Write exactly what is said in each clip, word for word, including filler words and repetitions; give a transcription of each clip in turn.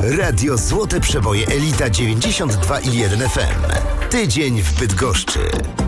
Radio Złote Przeboje Elita dziewięćdziesiąt dwa i jeden F M. Tydzień w Bydgoszczy.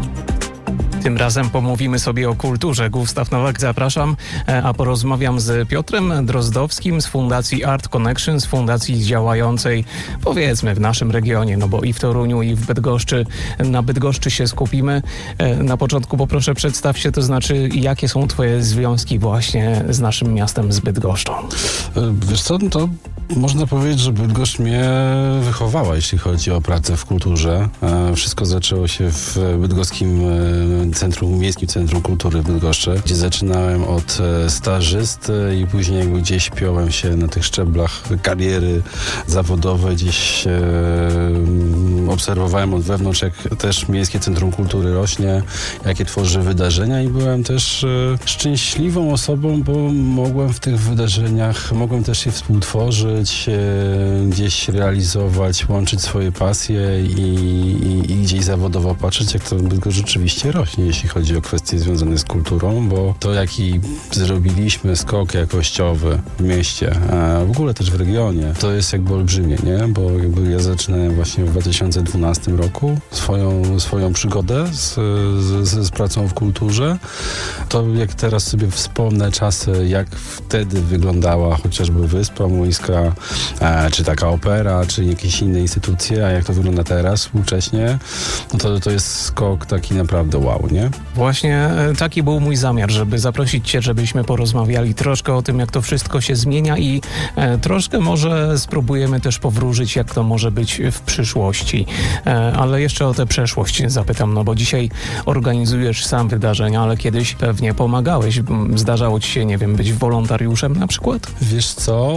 Tym razem pomówimy sobie o kulturze. Gustaw Nowak, zapraszam, a porozmawiam z Piotrem Drozdowskim z Fundacji Art Connection, z fundacji działającej, powiedzmy, w naszym regionie, no bo i w Toruniu, i w Bydgoszczy. Na Bydgoszczy się skupimy. Na początku poproszę, przedstaw się, to znaczy, jakie są twoje związki właśnie z naszym miastem, z Bydgoszczą? Wiesz co, no to można powiedzieć, że Bydgoszcz mnie wychowała, jeśli chodzi o pracę w kulturze. Wszystko zaczęło się w bydgoskim Centrum, Miejskim Centrum Kultury w Bydgoszczy, gdzie zaczynałem od stażysty i później jakby gdzieś piąłem się na tych szczeblach kariery zawodowej, gdzieś e, obserwowałem od wewnątrz, jak też Miejskie Centrum Kultury rośnie, jakie tworzy wydarzenia i byłem też e, szczęśliwą osobą, bo mogłem w tych wydarzeniach, mogłem też je współtworzyć, e, gdzieś realizować, łączyć swoje pasje i, i, i gdzieś zawodowo patrzeć, jak to Bydgoszcz rzeczywiście rośnie, jeśli chodzi o kwestie związane z kulturą, bo to, jaki zrobiliśmy skok jakościowy w mieście, a w ogóle też w regionie, to jest jakby olbrzymie, nie? Bo jakby ja zaczynałem właśnie w dwa tysiące dwunastym roku swoją, swoją przygodę z, z, z pracą w kulturze. To jak teraz sobie wspomnę czasy, jak wtedy wyglądała chociażby Wyspa Młyńska, e, czy taka opera, czy jakieś inne instytucje, a jak to wygląda teraz współcześnie, no to, to jest skok taki naprawdę wow, nie? Właśnie taki był mój zamiar, żeby zaprosić cię, żebyśmy porozmawiali troszkę o tym, jak to wszystko się zmienia i e, troszkę może spróbujemy też powróżyć, jak to może być w przyszłości. E, ale jeszcze o tę przeszłość zapytam, no bo dzisiaj organizujesz sam wydarzenia, ale kiedyś pewnie pomagałeś. Zdarzało ci się, nie wiem, być wolontariuszem na przykład? Wiesz co,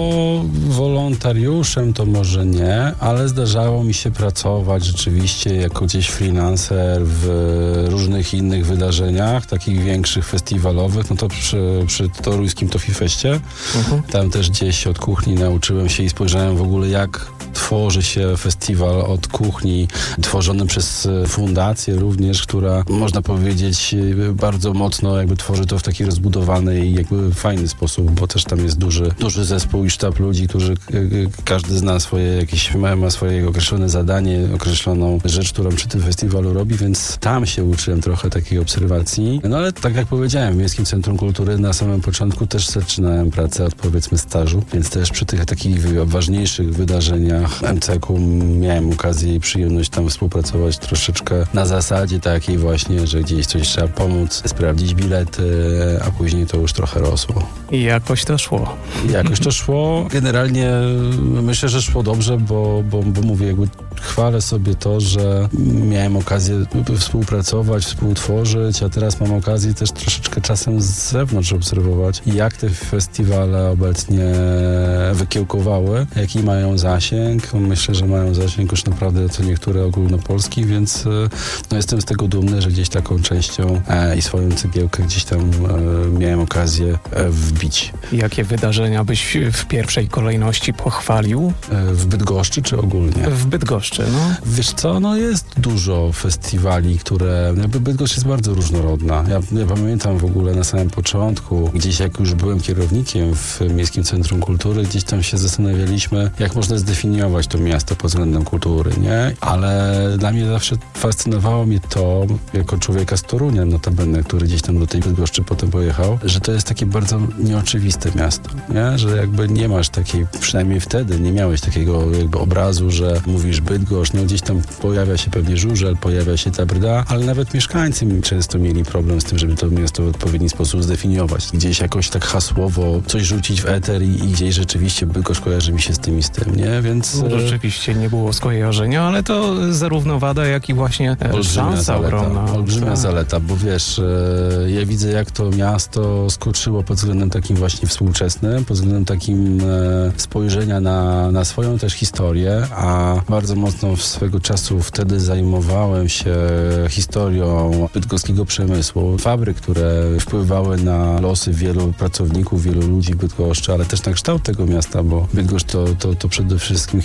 wolontariuszem to może nie, ale zdarzało mi się pracować rzeczywiście jako gdzieś freelancer w różnych innych wydarzeniach, takich większych, festiwalowych, no to przy, przy toruńskim Tofifeście. Uh-huh. Tam też gdzieś od kuchni nauczyłem się i spojrzałem w ogóle, jak tworzy się festiwal od kuchni, tworzony przez fundację również, która, można powiedzieć, bardzo mocno jakby tworzy to w taki rozbudowany i jakby fajny sposób, bo też tam jest duży, duży zespół i sztab ludzi, którzy każdy zna swoje jakieś, ma, ma swoje określone zadanie, określoną rzecz, którą przy tym festiwalu robi, więc tam się uczyłem trochę takiej obserwacji. No ale tak jak powiedziałem, w Miejskim Centrum Kultury na samym początku też zaczynałem pracę od, powiedzmy, stażu, więc też przy tych takich ważniejszych wydarzeniach M C K-u miałem okazję i przyjemność tam współpracować troszeczkę na zasadzie takiej właśnie, że gdzieś coś trzeba pomóc, sprawdzić bilety, a później to już trochę rosło. I jakoś to szło. I jakoś to szło. Generalnie myślę, że szło dobrze, bo, bo, bo mówię, jakby chwalę sobie to, że miałem okazję współpracować, współtworzyć, a teraz mam okazję też troszeczkę czasem z zewnątrz obserwować, jak te festiwale obecnie wykiełkowały, jaki mają zasięg. Myślę, że mają zasięg już naprawdę co niektóre ogólnopolski, więc no, jestem z tego dumny, że gdzieś taką częścią e, i swoją cegiełkę gdzieś tam e, miałem okazję e, wbić. Jakie wydarzenia byś w pierwszej kolejności pochwalił? E, w Bydgoszczy czy ogólnie? W Bydgoszczy, no. Wiesz co, no jest dużo festiwali, które... Jakby Bydgoszcz jest bardzo różnorodna. Ja, ja pamiętam w ogóle na samym początku, gdzieś jak już byłem kierownikiem w Miejskim Centrum Kultury, gdzieś tam się zastanawialiśmy, jak można zdefiniować to miasto pod względem kultury, nie? Ale dla mnie zawsze fascynowało mnie to, jako człowieka z Torunia notabene, który gdzieś tam do tej Bydgoszczy potem pojechał, że to jest takie bardzo nieoczywiste miasto, nie? Że jakby nie masz takiej, przynajmniej wtedy nie miałeś takiego jakby obrazu, że mówisz Bydgoszcz, no gdzieś tam pojawia się pewnie żużel, pojawia się ta brda, ale nawet mieszkańcy często mieli problem z tym, żeby to miasto w odpowiedni sposób zdefiniować. Gdzieś jakoś tak hasłowo coś rzucić w eter i, i gdzieś rzeczywiście Bydgoszcz kojarzy mi się z tym i z tym, nie? Więc... No, rzeczywiście nie było skojarzenia, ale to zarówno wada, jak i właśnie szansa ogromna. Olbrzymia tak. zaleta, bo wiesz, e, ja widzę, jak to miasto skoczyło pod względem takim właśnie współczesnym, pod względem takim e, spojrzenia na, na swoją też historię, a bardzo mocno swego czasu wtedy zajmowałem się historią bydgoskiego przemysłu, fabryk, które wpływały na losy wielu pracowników, wielu ludzi w Bydgoszczy, ale też na kształt tego miasta, bo Bydgoszcz to, to, to przede wszystkim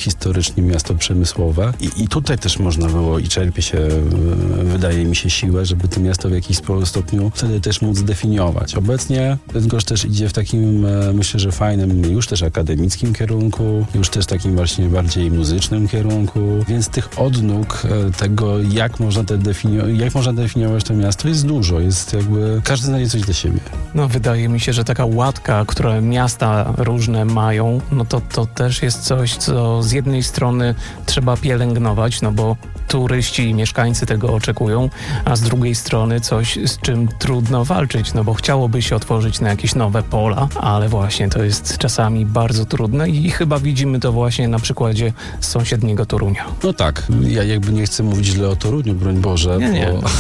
historycznie miasto przemysłowe i, i tutaj też można było i czerpie się, wydaje mi się, siłę, żeby to miasto w jakiś stopniu wtedy też móc zdefiniować. Obecnie Bydgoszcz też idzie w takim, myślę, że fajnym, już też akademickim kierunku, już też takim właśnie bardziej muzycznym kierunku, więc tych odnóg tego, jak można, te definio- jak można definiować to miasto, jest dużo. Jest jakby, każdy znajdzie coś dla siebie. No wydaje mi się, że taka łatka, które miasta różne mają, no to to też jest coś, co z jednej strony trzeba pielęgnować, no bo turyści i mieszkańcy tego oczekują, a z drugiej strony coś, z czym trudno walczyć, no bo chciałoby się otworzyć na jakieś nowe pola, ale właśnie to jest czasami bardzo trudne i chyba widzimy to właśnie na przykładzie sąsiedniego Torunia. No tak, ja jakby nie chcę mówić źle o Toruniu, broń Boże, nie, nie. Bo,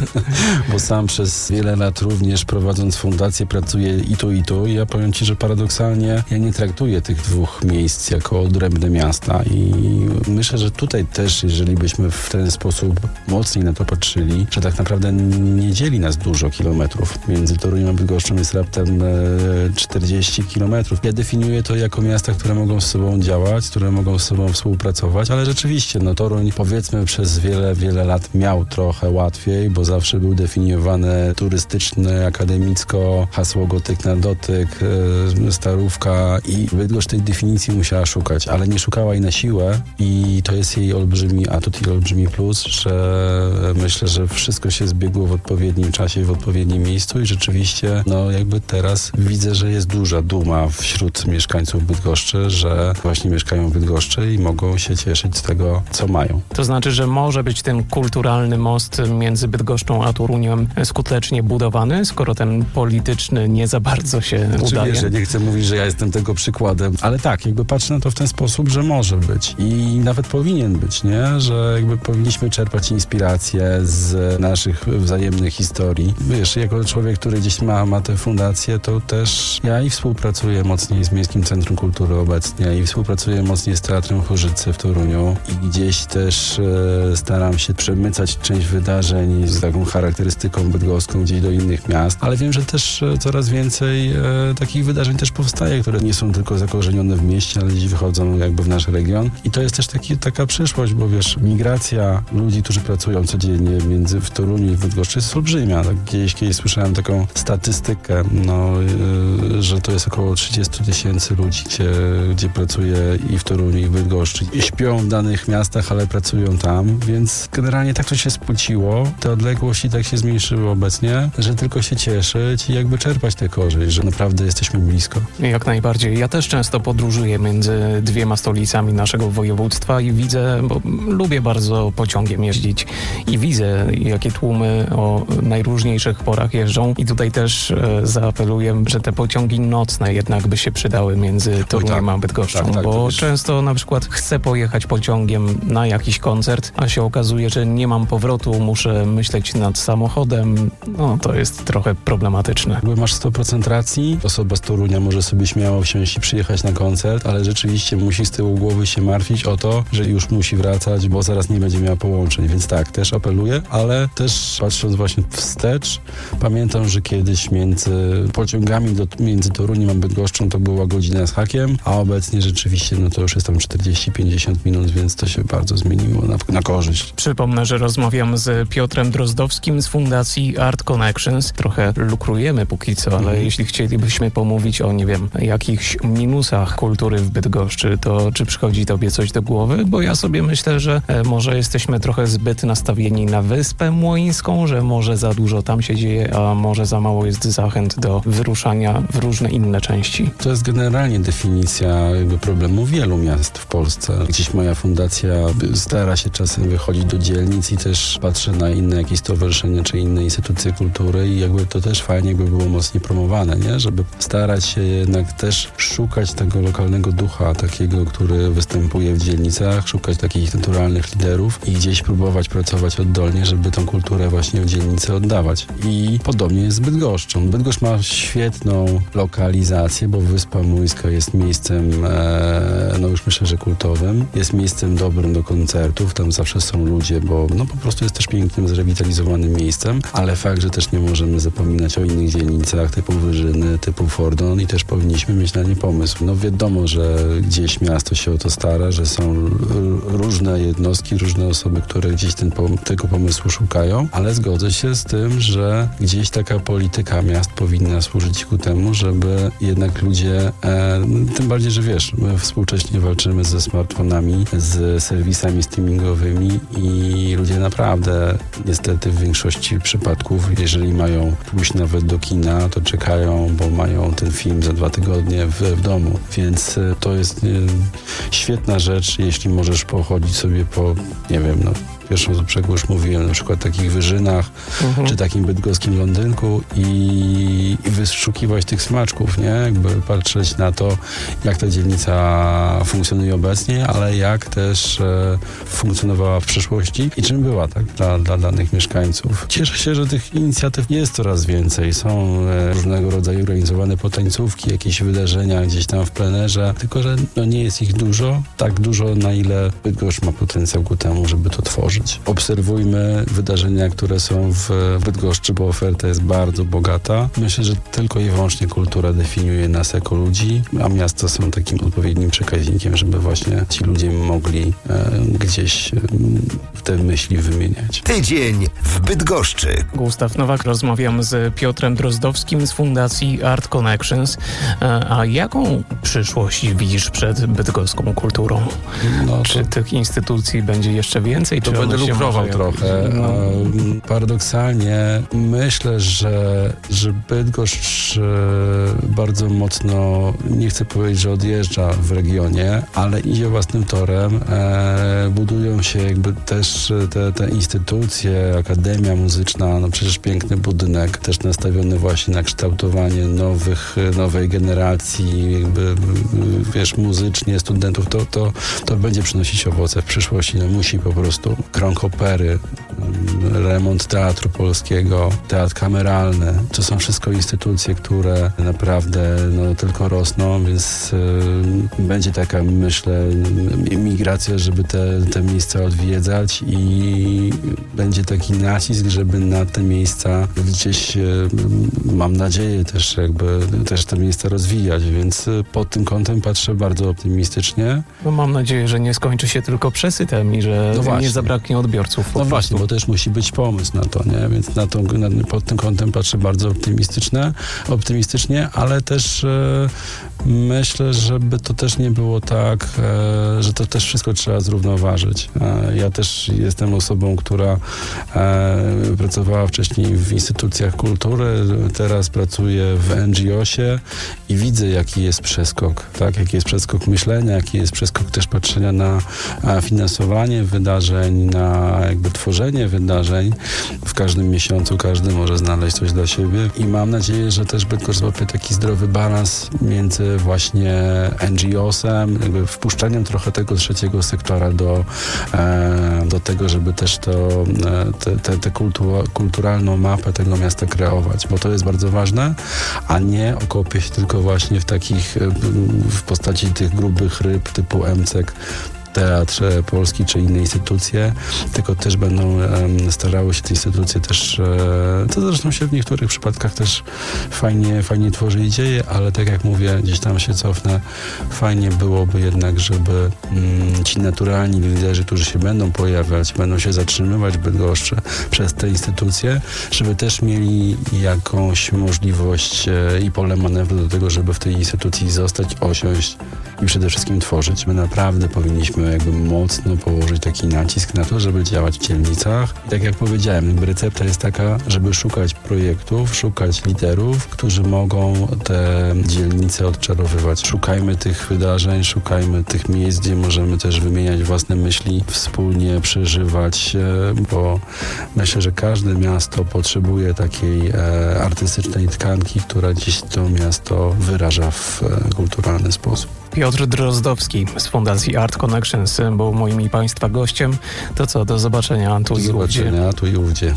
bo sam przez wiele lat również prowadząc fundację pracuję i tu, i tu i ja powiem Ci, że paradoksalnie ja nie traktuję tych dwóch miejsc jako odrębne miasta i myślę, że tutaj też, jeżeli byśmy w ten sposób mocniej na to patrzyli, że tak naprawdę nie dzieli nas dużo kilometrów. Między Toruniem a Bydgoszczą jest raptem e, czterdzieści kilometrów. Ja definiuję to jako miasta, które mogą z sobą działać, które mogą z sobą współpracować, ale rzeczywiście, no Toruń powiedzmy przez wiele, wiele lat miał trochę łatwiej, bo zawsze był definiowany turystyczny, akademicko, hasło gotyk na dotyk, e, starówka i Bydgoszcz tej definicji musiała szukać, ale nie szukała jej na siłę i to jest jej olbrzymi atut i olbrzymi plus, że myślę, że wszystko się zbiegło w odpowiednim czasie, w odpowiednim miejscu i rzeczywiście, no jakby teraz widzę, że jest duża duma wśród mieszkańców Bydgoszczy, że właśnie mieszkają w Bydgoszczy i mogą się cieszyć z tego, co mają. To znaczy, że może być ten kulturalny most między Bydgoszczą a Toruniem skutecznie budowany, skoro ten polityczny nie za bardzo się Znaczy, udaje. Wiesz, ja nie chcę mówić, że ja jestem tego przykładem, ale tak, jakby patrzę na to w ten sposób, że może być i nawet powinien być, nie? Że jakby powinniśmy czerpać inspiracje z naszych wzajemnych historii. Wiesz, jako człowiek, który gdzieś ma, ma tę fundację, to też ja i współpracuję mocniej z Miejskim Centrum Kultury obecnie i współpracuję mocniej z Teatrem Chorzycy w Toruniu i gdzieś też e, staram się przemycać część wydarzeń z taką charakterystyką bydgoską gdzieś do innych miast, ale wiem, że też e, coraz więcej e, takich wydarzeń też powstaje, które nie są tylko zakorzenione w mieście, ale gdzieś wychodzą jakby w nasz region i to jest też taki, taka przyszłość, bo wiesz, migracja ludzi, którzy pracują codziennie między w Toruniu i w Bydgoszczy jest olbrzymia. Tak, gdzieś, kiedyś słyszałem taką statystykę, no, yy, że to jest około trzydzieści tysięcy ludzi, gdzie, gdzie pracuje i w Toruniu, i w Bydgoszczy. I śpią w danych miastach, ale pracują tam, więc generalnie tak to się spłyciło. Te odległości tak się zmniejszyły obecnie, że tylko się cieszyć i jakby czerpać tę korzyść, że naprawdę jesteśmy blisko. Jak najbardziej. Ja też często podróżuję między dwiema stolicami naszego województwa i widzę, bo lubię bardzo pociągiem jeździć i widzę, jakie tłumy o najróżniejszych porach jeżdżą i tutaj też e, zaapeluję, że te pociągi nocne jednak by się przydały między Toruniem a Bydgoszczą, tak, tak, bo wiesz. często na przykład chcę pojechać pociągiem na jakiś koncert, a się okazuje, że nie mam powrotu, muszę myśleć nad samochodem, no to jest trochę problematyczne. Jakby masz sto procent racji, osoba z Torunia może sobie śmiało wsiąść i przyjechać na koncert, ale rzeczywiście musi z tyłu głowy się martwić o to, że już musi wracać, bo zaraz nie będzie miała połączeń, więc tak, też apeluję, ale też patrząc właśnie wstecz, pamiętam, że kiedyś między pociągami do, między Toruniem a Bydgoszczą to była godzina z hakiem, a obecnie rzeczywiście no to już jest tam czterdzieści pięćdziesiąt minut, więc to się bardzo zmieniło na, na korzyść. Przypomnę, że rozmawiam z Piotrem Drozdowskim z Fundacji Art Connections. Trochę lukrujemy póki co, ale mm. jeśli chcielibyśmy pomówić o, nie wiem, jakichś minusach kultury w Bydgoszczy, to czy przychodzi tobie coś do głowy? Bo ja sobie myślę, że e, może jesteśmy trochę zbyt nastawieni na Wyspę Młyńską, że może za dużo tam się dzieje, a może za mało jest zachęt do wyruszania w różne inne części. To jest generalnie definicja jakby problemu wielu miast w Polsce. Gdzieś moja fundacja stara się czasem wychodzić do dzielnic i też patrzę na inne jakieś stowarzyszenia czy inne instytucje kultury i jakby to też fajnie by było mocniej promowane, nie? Żeby starać się jednak też szukać tego lokalnego ducha, takiego, który występuje w dzielnicach, szukać takich naturalnych liderów, liderów i gdzieś próbować pracować oddolnie, żeby tą kulturę właśnie w dzielnicy oddawać. I podobnie jest z Bydgoszczą. Bydgoszcz ma świetną lokalizację, bo Wyspa Młyńska jest miejscem, e, no już myślę, że kultowym. Jest miejscem dobrym do koncertów, tam zawsze są ludzie, bo no po prostu jest też pięknym, zrewitalizowanym miejscem, ale fakt, że też nie możemy zapominać o innych dzielnicach typu Wyżyny, typu Fordon i też powinniśmy mieć na nie pomysł. No wiadomo, że gdzieś miasto się o to stara, że są różne jednostki, różne osoby, które gdzieś ten, tego pomysłu szukają, ale zgodzę się z tym, że gdzieś taka polityka miast powinna służyć ku temu, żeby jednak ludzie, e, tym bardziej, że wiesz, my współcześnie walczymy ze smartfonami, z serwisami streamingowymi i ludzie naprawdę niestety w większości przypadków, jeżeli mają pójść nawet do kina, to czekają, bo mają ten film za dwa tygodnie w, w domu. Więc e, to jest e, świetna rzecz, jeśli możesz pochodzić sobie po, nie wiem, no pierwszą z brzegu już mówiłem, na przykład takich Wyżynach, mhm. czy takim bydgoskim Londynku i, i wyszukiwać tych smaczków, nie? Jakby patrzeć na to, jak ta dzielnica funkcjonuje obecnie, ale jak też e, funkcjonowała w przeszłości i czym była tak dla, dla danych mieszkańców. Cieszę się, że tych inicjatyw jest coraz więcej. Są e, różnego rodzaju organizowane potańcówki, jakieś wydarzenia gdzieś tam w plenerze, tylko że no, nie jest ich dużo, tak dużo, na ile Bydgoszcz ma potencjał ku temu, żeby to tworzyć. Obserwujmy wydarzenia, które są w Bydgoszczy, bo oferta jest bardzo bogata. Myślę, że tylko i wyłącznie kultura definiuje nas jako ludzi, a miasta są takim odpowiednim przekaźnikiem, żeby właśnie ci ludzie mogli e, gdzieś e, te myśli wymieniać. Tydzień w Bydgoszczy. Gustaw Nowak, rozmawiam z Piotrem Drozdowskim z Fundacji Art Connections. A jaką przyszłość widzisz przed bydgoską kulturą? No to... Czy tych instytucji będzie jeszcze więcej? To czy będę lukrował trochę. No. Paradoksalnie myślę, że, że Bydgoszcz bardzo mocno, nie chcę powiedzieć, że odjeżdża w regionie, ale idzie własnym torem. E, budują się jakby też te, te instytucje, Akademia Muzyczna, no przecież piękny budynek, też nastawiony właśnie na kształtowanie nowych, nowej generacji, jakby wiesz, muzycznie studentów, to, to, to będzie przynosić owoce w przyszłości. No musi po prostu. Krąg Opery, remont Teatru Polskiego, Teatr Kameralny. To są wszystko instytucje, które naprawdę no, tylko rosną, więc y, będzie taka, myślę, migracja, żeby te, te miejsca odwiedzać i będzie taki nacisk, żeby na te miejsca gdzieś, y, mam nadzieję, też jakby też te miejsca rozwijać, więc y, pod tym kątem patrzę bardzo optymistycznie. No, mam nadzieję, że nie skończy się tylko przesytem i że no nie zabraknie odbiorców. No właśnie, bo też musi być pomysł na to, nie? Więc na to, na, pod tym kątem patrzę bardzo optymistyczne, optymistycznie, ale też e, myślę, żeby to też nie było tak, e, że to też wszystko trzeba zrównoważyć. E, ja też jestem osobą, która e, pracowała wcześniej w instytucjach kultury, teraz pracuję w en dżi osie i widzę, jaki jest przeskok, tak? Jaki jest przeskok myślenia, jaki jest przeskok też patrzenia na finansowanie wydarzeń, na jakby tworzenie wydarzeń. W każdym miesiącu każdy może znaleźć coś dla siebie i mam nadzieję, że też Bydgoszcz złapie taki zdrowy balans między właśnie en dżi osem, jakby wpuszczeniem trochę tego trzeciego sektora do, e, do tego, żeby też to, te, te, te kultu, kulturalną mapę tego miasta kreować, bo to jest bardzo ważne, a nie okopie się tylko właśnie w takich, w postaci tych grubych ryb typu Emcek, Teatr Polski czy inne instytucje, tylko też będą um, starały się te instytucje też, e, to zresztą się w niektórych przypadkach też fajnie, fajnie tworzy i dzieje, ale tak jak mówię, gdzieś tam się cofnę, fajnie byłoby jednak, żeby mm, ci naturalni liderzy, którzy się będą pojawiać, będą się zatrzymywać w Bydgoszczy przez te instytucje, żeby też mieli jakąś możliwość e, i pole manewru do tego, żeby w tej instytucji zostać, osiąść i przede wszystkim tworzyć. My naprawdę powinniśmy jakby mocno położyć taki nacisk na to, żeby działać w dzielnicach. I tak jak powiedziałem, jakby recepta jest taka, żeby szukać projektów, szukać liderów, którzy mogą te dzielnice odczarowywać. Szukajmy tych wydarzeń, szukajmy tych miejsc, gdzie możemy też wymieniać własne myśli, wspólnie przeżywać, bo myślę, że każde miasto potrzebuje takiej e, artystycznej tkanki, która dziś to miasto wyraża w e, kulturalny sposób. Piotr Drozdowski z Fundacji Art Connections był moim i Państwa gościem. To co, do zobaczenia tu do i ówdzie. Do zobaczenia tu i ówdzie.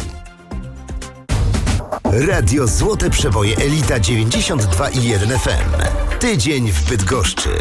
Radio Złote Przeboje Elita dziewięćdziesiąt dwa i jeden F M. Tydzień w Bydgoszczy.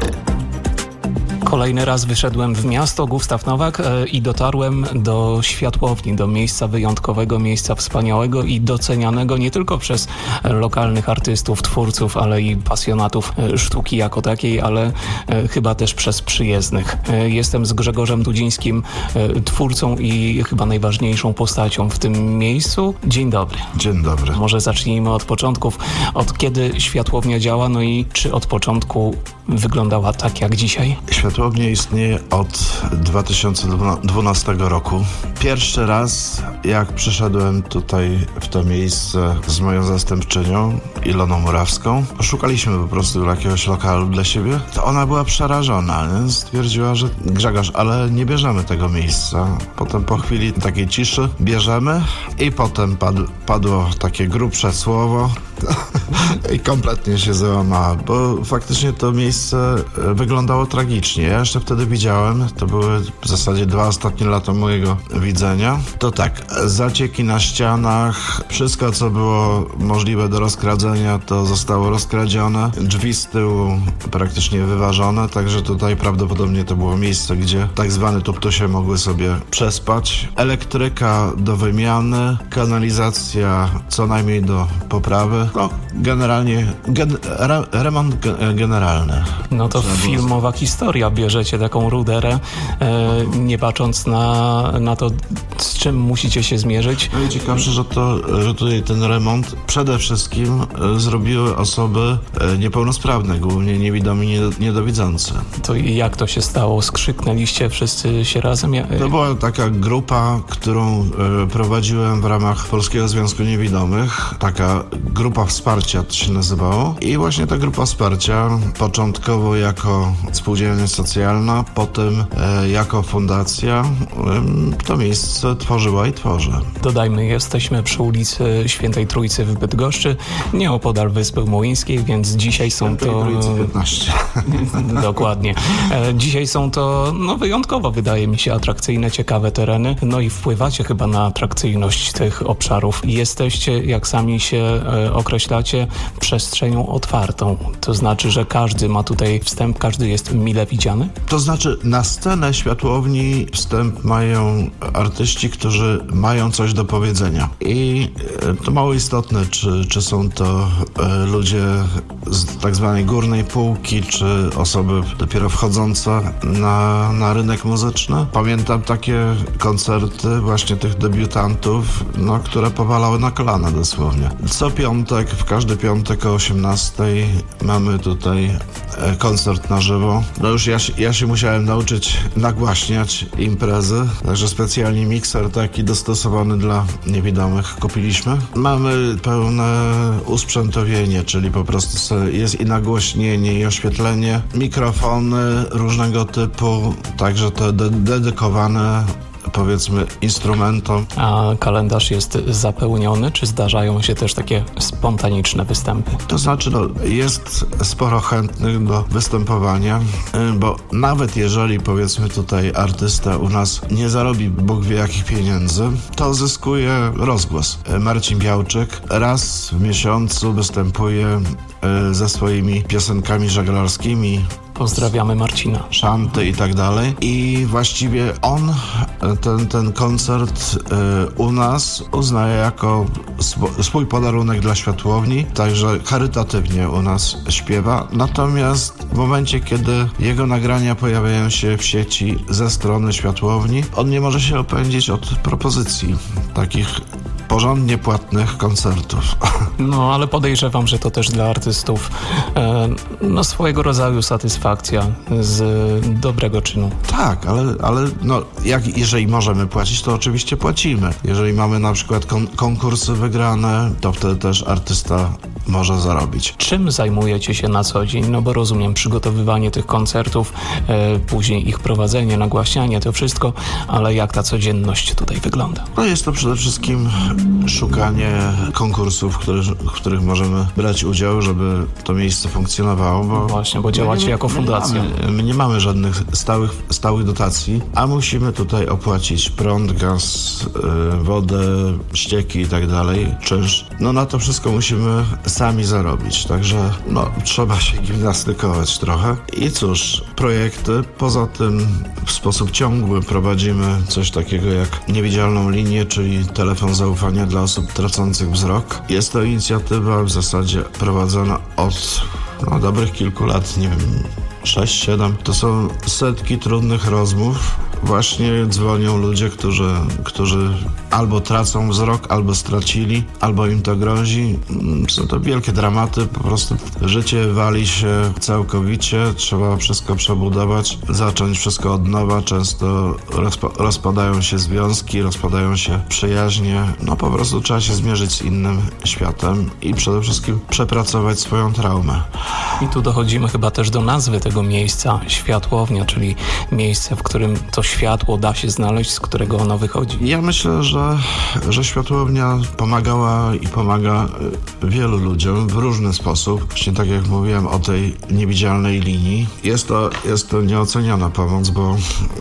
Kolejny raz wyszedłem w miasto Gustaw Nowak e, i dotarłem do światłowni, do miejsca wyjątkowego, miejsca wspaniałego i docenianego nie tylko przez lokalnych artystów, twórców, ale i pasjonatów e, sztuki jako takiej, ale e, chyba też przez przyjezdnych. E, jestem z Grzegorzem Dudzińskim, e, twórcą i chyba najważniejszą postacią w tym miejscu. Dzień dobry. Dzień dobry. Może zacznijmy od początków. Od kiedy światłownia działa, no i czy od początku wyglądała tak jak dzisiaj? Światłownia istnieje od dwa tysiące dwunastego roku. Pierwszy raz, jak przyszedłem tutaj w to miejsce z moją zastępczynią, Iloną Murawską, szukaliśmy po prostu jakiegoś lokalu dla siebie, to ona była przerażona. Nie? Stwierdziła, że Grzegorz, ale nie bierzemy tego miejsca. Potem po chwili takiej ciszy bierzemy i potem padł, padło takie grubsze słowo i kompletnie się załamała, bo faktycznie to miejsce wyglądało tragicznie. Ja jeszcze wtedy widziałem, to były w zasadzie dwa ostatnie lata mojego widzenia. To tak, zacieki na ścianach, wszystko co było możliwe do rozkradzenia, to zostało rozkradzione. Drzwi z tyłu praktycznie wyważone, także tutaj prawdopodobnie to było miejsce, gdzie tak zwane tuptusie mogły sobie przespać. Elektryka do wymiany, kanalizacja co najmniej do poprawy. No, generalnie gen, re, remont ge, generalny. No to filmowa historia. Bierzecie taką ruderę, e, nie patrząc na, na to, z czym musicie się zmierzyć. No i ciekawsze, że, to, że tutaj ten remont przede wszystkim e, zrobiły osoby e, niepełnosprawne, głównie niewidomi, nie, niedowidzące. To jak to się stało? Skrzyknęliście wszyscy się razem? Ja, to była taka grupa, którą e, prowadziłem w ramach Polskiego Związku Niewidomych. Taka grupa wsparcia to się nazywało. I właśnie ta grupa wsparcia, początkowo jako spółdzielnia socjalna, potem e, jako fundacja, e, to miejsce tworzyła i tworzy. Dodajmy, jesteśmy przy ulicy Świętej Trójcy w Bydgoszczy, nieopodal Wyspy Młyńskiej, więc dzisiaj są Świętej to... Trójcy piętnaście. Dokładnie. E, dzisiaj są to, no wyjątkowo wydaje mi się, atrakcyjne, ciekawe tereny, no i wpływacie chyba na atrakcyjność tych obszarów. Jesteście, jak sami się e, określacie, przestrzenią otwartą. To znaczy, że każdy ma tutaj wstęp, każdy jest mile widziany? To znaczy, na scenę światłowni wstęp mają artyści, którzy mają coś do powiedzenia. I to mało istotne, czy, czy są to e, ludzie z tak zwanej górnej półki, czy osoby dopiero wchodzące na, na rynek muzyczny. Pamiętam takie koncerty właśnie tych debiutantów, no, które powalały na kolana dosłownie. Co piątek, w każdy piątek o osiemnastej mamy tutaj e, koncert na żywo. No już ja, ja się musiałem nauczyć nagłaśniać imprezy, także specjalnie mikser taki dostosowany dla niewidomych kupiliśmy. Mamy pełne usprzętowienie, czyli po prostu jest i nagłośnienie, i oświetlenie, mikrofony różnego typu, także te de- dedykowane, powiedzmy, instrumentom. A kalendarz jest zapełniony, czy zdarzają się też takie spontaniczne występy? To znaczy, no, jest sporo chętnych do występowania, bo nawet jeżeli, powiedzmy, tutaj artysta u nas nie zarobi Bóg wie jakich pieniędzy, to zyskuje rozgłos. Marcin Białczyk raz w miesiącu występuje ze swoimi piosenkami żeglarskimi. Pozdrawiamy Marcina. Szanty i tak dalej. I właściwie on ten, ten koncert y, u nas uznaje jako sw- swój podarunek dla światłowni, także charytatywnie u nas śpiewa. Natomiast w momencie, kiedy jego nagrania pojawiają się w sieci ze strony światłowni, on nie może się opędzić od propozycji takich porządnie płatnych koncertów. No, ale podejrzewam, że to też dla artystów e, no swojego rodzaju satysfakcja z dobrego czynu. Tak, ale, ale no, jak, jeżeli możemy płacić, to oczywiście płacimy. Jeżeli mamy na przykład kon- konkursy wygrane, to wtedy też artysta może zarobić. Czym zajmujecie się na co dzień? No bo rozumiem przygotowywanie tych koncertów, e, później ich prowadzenie, nagłaśnianie, to wszystko, ale jak ta codzienność tutaj wygląda? No jest to przede wszystkim szukanie konkursów, w których, w których możemy brać udział, żeby to miejsce funkcjonowało. Bo Właśnie, bo działacie nie, jako fundacja. My nie, mamy, my nie mamy żadnych stałych, stałych dotacji, a musimy tutaj opłacić prąd, gaz, yy, wodę, ścieki i tak dalej, czynsz. No na to wszystko musimy sami zarobić, także no, trzeba się gimnastykować trochę. I cóż, projekty. Poza tym w sposób ciągły prowadzimy coś takiego jak niewidzialną linię, czyli telefon zaufania dla osób tracących wzrok. Jest to inicjatywa w zasadzie prowadzona od no, dobrych kilku lat, nie wiem, sześć, siedem. To są setki trudnych rozmów. Właśnie dzwonią ludzie, którzy, którzy albo tracą wzrok, albo stracili, albo im to grozi. Są to wielkie dramaty, po prostu życie wali się całkowicie, trzeba wszystko przebudować, zacząć wszystko od nowa. Często rozpa- rozpadają się związki, rozpadają się przyjaźnie. No po prostu trzeba się zmierzyć z innym światem i przede wszystkim przepracować swoją traumę. I tu dochodzimy chyba też do nazwy tego miejsca, światłownia, czyli miejsce, w którym to światło da się znaleźć, z którego ono wychodzi. Ja myślę, że, że światłownia pomagała i pomaga wielu ludziom w różny sposób. Właśnie tak jak mówiłem o tej niewidzialnej linii. Jest to, jest to nieoceniona pomoc, bo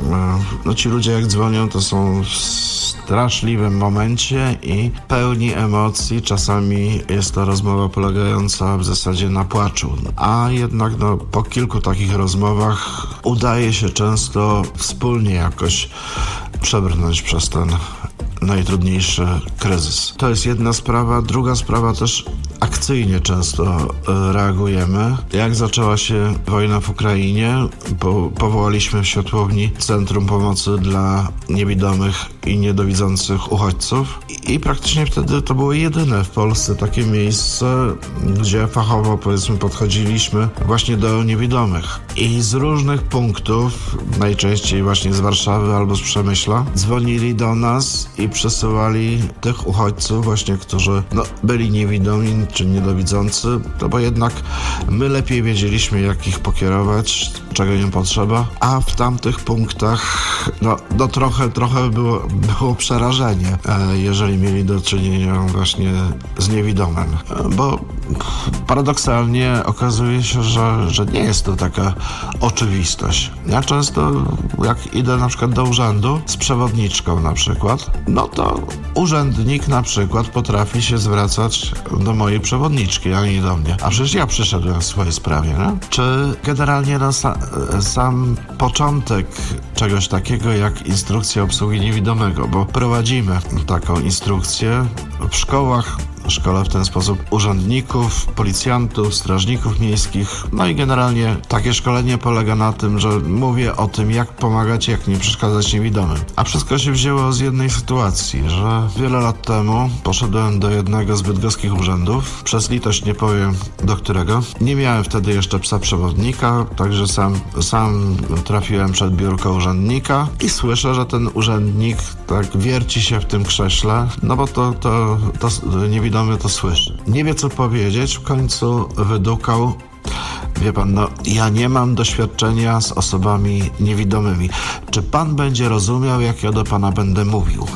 no, ci ludzie jak dzwonią, to są w straszliwym momencie i pełni emocji. Czasami jest to rozmowa polegająca w zasadzie na płaczu. A jednak no, po kilku takich rozmowach udaje się często wspólnie jakoś przebrnąć przez ten najtrudniejszy kryzys. To jest jedna sprawa. Druga sprawa też akcyjnie często e, reagujemy. Jak zaczęła się wojna w Ukrainie, po, powołaliśmy w Światłowni Centrum Pomocy dla Niewidomych i Niedowidzących Uchodźców i, i praktycznie wtedy to było jedyne w Polsce takie miejsce, gdzie fachowo powiedzmy podchodziliśmy właśnie do niewidomych. I z różnych punktów, najczęściej właśnie z Warszawy albo z Przemyśla, dzwonili do nas i przesyłali tych uchodźców właśnie, którzy no, byli niewidomi czy niedowidzący, no bo jednak my lepiej wiedzieliśmy, jak ich pokierować, czego im potrzeba, a w tamtych punktach no, no trochę, trochę było, było przerażenie, jeżeli mieli do czynienia właśnie z niewidomym, bo paradoksalnie okazuje się, że, że nie jest to taka oczywistość. Ja często, jak idę na przykład do urzędu z przewodniczką na przykład, no to urzędnik na przykład potrafi się zwracać do mojej przewodniczki, a nie do mnie. A przecież ja przyszedłem w swojej sprawie, nie? Czy generalnie no, sa, sam początek czegoś takiego jak instrukcja obsługi niewidomego, bo prowadzimy taką instrukcję w szkołach, szkole w ten sposób urzędników, policjantów, strażników miejskich. No i generalnie takie szkolenie polega na tym, że mówię o tym, jak pomagać, jak nie przeszkadzać niewidomym. A wszystko się wzięło z jednej sytuacji, że wiele lat temu poszedłem do jednego z bydgoskich urzędów, przez litość nie powiem do którego. Nie miałem wtedy jeszcze psa przewodnika, także sam, sam trafiłem przed biurko urzędnika i słyszę, że ten urzędnik tak wierci się w tym krześle, no bo to, to, to niewidomy to słyszy. Nie wie, co powiedzieć, w końcu wydukał: wie pan, no ja nie mam doświadczenia z osobami niewidomymi. Czy pan będzie rozumiał, jak ja do pana będę mówił?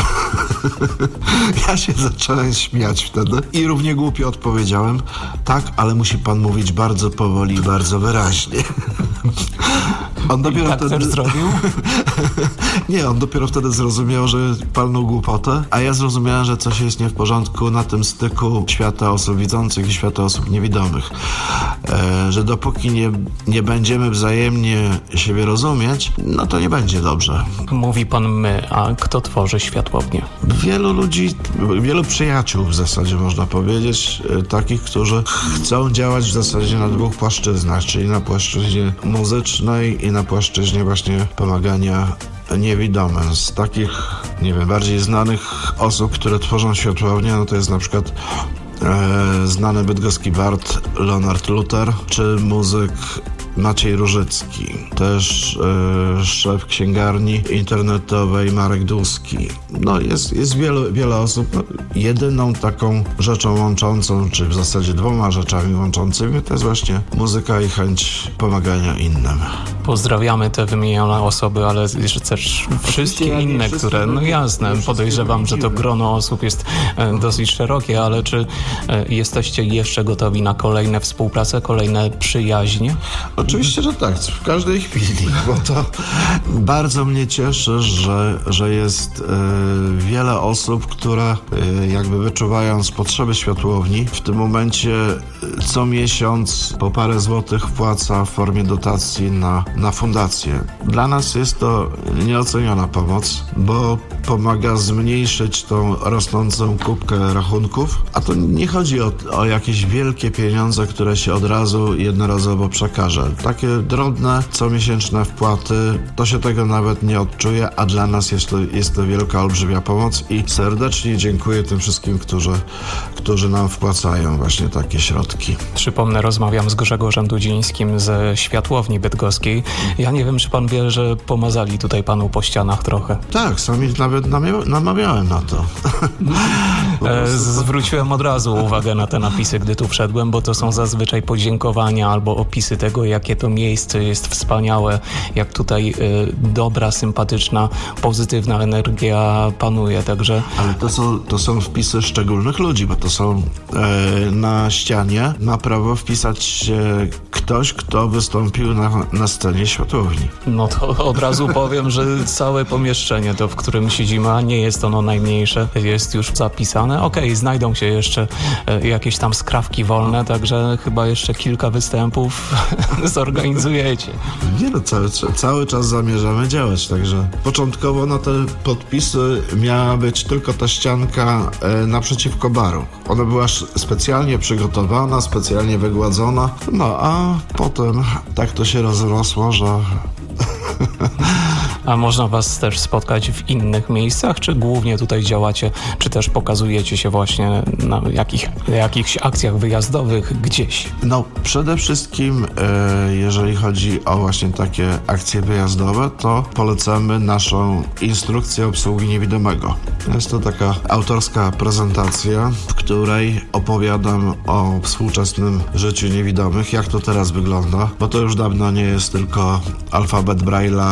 Ja się zacząłem śmiać wtedy i równie głupio odpowiedziałem: tak, ale musi pan mówić bardzo powoli i bardzo wyraźnie. On dopiero I tak wtedy... też zrobił? Nie, on dopiero wtedy zrozumiał, że palnął głupotę, a ja zrozumiałem, że coś jest nie w porządku na tym styku świata osób widzących i świata osób niewidomych. E, że dopóki nie, nie będziemy wzajemnie siebie rozumieć, no to nie będzie dobrze. Mówi pan my, a kto tworzy światłownię? Wielu ludzi, wielu przyjaciół w zasadzie można powiedzieć, e, takich, którzy chcą działać w zasadzie na dwóch płaszczyznach, czyli na płaszczyźnie muzycznej i na płaszczyźnie właśnie pomagania niewidomym. Z takich, nie wiem, bardziej znanych osób, które tworzą światłownię, no to jest na przykład e, znany bydgoski bard Leonard Luther, czy muzyk Maciej Różycki, też e, szef księgarni internetowej Marek Dłuski. No jest, jest wiele, wiele osób. No, jedyną taką rzeczą łączącą, czy w zasadzie dwoma rzeczami łączącymi, to jest właśnie muzyka i chęć pomagania innym. Pozdrawiamy te wymienione osoby, ale jeszcze też wszystkie inne, które, no jasne, podejrzewam, że to grono osób jest e, dosyć szerokie, ale czy e, jesteście jeszcze gotowi na kolejne współprace, kolejne przyjaźnie? Oczywiście, że tak, w każdej chwili, bo to bardzo mnie cieszy, że, że jest e, wiele osób, które e, jakby wyczuwając potrzeby światłowni, w tym momencie co miesiąc po parę złotych wpłaca w formie dotacji na, na fundację. Dla nas jest to nieoceniona pomoc, bo pomaga zmniejszyć tą rosnącą kubkę rachunków, a to nie chodzi o, o jakieś wielkie pieniądze, które się od razu jednorazowo przekaże. Takie drobne, comiesięczne wpłaty, to się tego nawet nie odczuje, a dla nas jest to, jest to wielka, olbrzymia pomoc i serdecznie dziękuję tym wszystkim, którzy, którzy nam wpłacają właśnie takie środki. Przypomnę, rozmawiam z Grzegorzem Dudzińskim ze Światłowni Bydgoskiej. Ja nie wiem, czy pan wie, że pomazali tutaj panu po ścianach trochę. Tak, sami nawet namia- namawiałem na to. E, zwróciłem od razu uwagę na te napisy, gdy tu wszedłem, bo to są zazwyczaj podziękowania albo opisy tego, jakie to miejsce jest wspaniałe, jak tutaj e, dobra, sympatyczna, pozytywna energia panuje, także... Ale to są, to są wpisy szczególnych ludzi, bo to są e, na ścianie ma prawo wpisać się ktoś, kto wystąpił na, na scenie Światłowni. No to od razu powiem, że całe pomieszczenie, to w którym siedzimy, a nie jest ono najmniejsze, jest już zapisane. Okej, okay, znajdą się jeszcze e, jakieś tam skrawki wolne, także chyba jeszcze kilka występów zorganizujecie. Nie no, cały, cały czas zamierzamy działać, także początkowo na te podpisy miała być tylko ta ścianka e, naprzeciwko baru. Ona była specjalnie przygotowana, specjalnie wygładzona, no a potem tak to się rozrosło, że... A można was też spotkać w innych miejscach, czy głównie tutaj działacie, czy też pokazujecie się właśnie na jakich, jakichś akcjach wyjazdowych gdzieś? No przede wszystkim e, jeżeli chodzi o właśnie takie akcje wyjazdowe, to polecamy naszą instrukcję obsługi niewidomego. Jest to taka autorska prezentacja, w której opowiadam o współczesnym życiu niewidomych, jak to teraz wygląda, bo to już dawno nie jest tylko alfabet Braille'a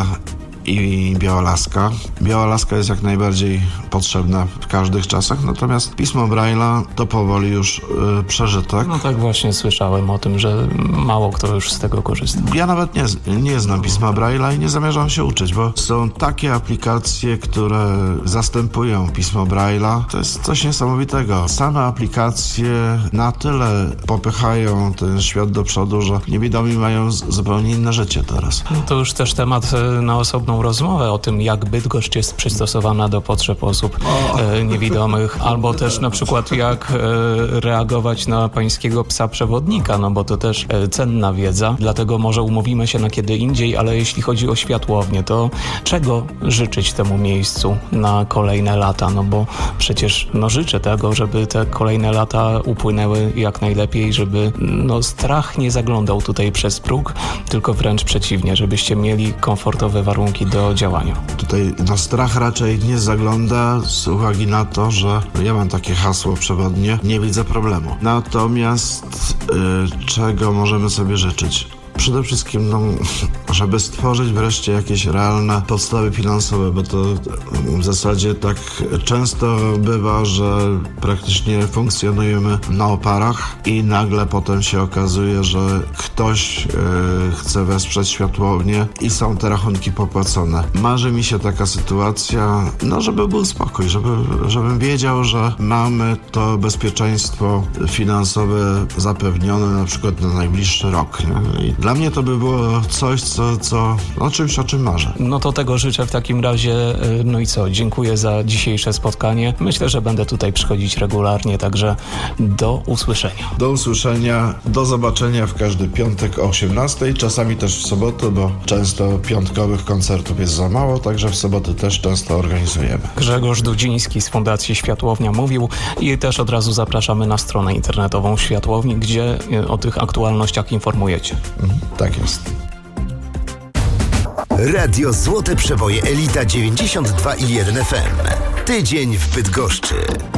i biała laska. Biała laska jest jak najbardziej potrzebna w każdych czasach, natomiast pismo Braille'a to powoli już yy, przeżytek. No tak właśnie słyszałem o tym, że mało kto już z tego korzysta. Ja nawet nie, nie znam pisma Braille'a i nie zamierzam się uczyć, bo są takie aplikacje, które zastępują pismo Braille'a. To jest coś niesamowitego. Same aplikacje na tyle popychają ten świat do przodu, że niewidomi mają z, zupełnie inne życie teraz. No to już też temat na osobną rozmowę o tym, jak Bydgoszcz jest przystosowana do potrzeb osób e, niewidomych, albo też na przykład jak e, reagować na pańskiego psa przewodnika, no bo to też e, cenna wiedza, dlatego może umówimy się na kiedy indziej, ale jeśli chodzi o Światłownię, to czego życzyć temu miejscu na kolejne lata, no bo przecież no życzę tego, żeby te kolejne lata upłynęły jak najlepiej, żeby no strach nie zaglądał tutaj przez próg, tylko wręcz przeciwnie, żebyście mieli komfortowe warunki do działania. Tutaj no strach raczej nie zagląda z uwagi na to, że ja mam takie hasło przewodnie, nie widzę problemu. Natomiast yy, czego możemy sobie życzyć? Przede wszystkim, no, żeby stworzyć wreszcie jakieś realne podstawy finansowe, bo to w zasadzie tak często bywa, że praktycznie funkcjonujemy na oparach i nagle potem się okazuje, że ktoś e, chce wesprzeć Światłownię i są te rachunki popłacone. Marzy mi się taka sytuacja, no żeby był spokój, żeby, żebym wiedział, że mamy to bezpieczeństwo finansowe zapewnione na przykład na najbliższy rok. Nie? I dla mnie to by było coś, co, co o czymś, o czym marzę. No to tego życzę w takim razie. No i co? Dziękuję za dzisiejsze spotkanie. Myślę, że będę tutaj przychodzić regularnie, także do usłyszenia. Do usłyszenia, do zobaczenia w każdy piątek o osiemnastej, czasami też w sobotę, bo często piątkowych koncertów jest za mało, także w soboty też często organizujemy. Grzegorz Dudziński z Fundacji Światłownia mówił i też od razu zapraszamy na stronę internetową Światłowni, gdzie o tych aktualnościach informujecie. Mhm. Tak jest. Radio Złote Przeboje Elita dziewięćdziesiąt dwa i jeden F M. Tydzień w Bydgoszczy.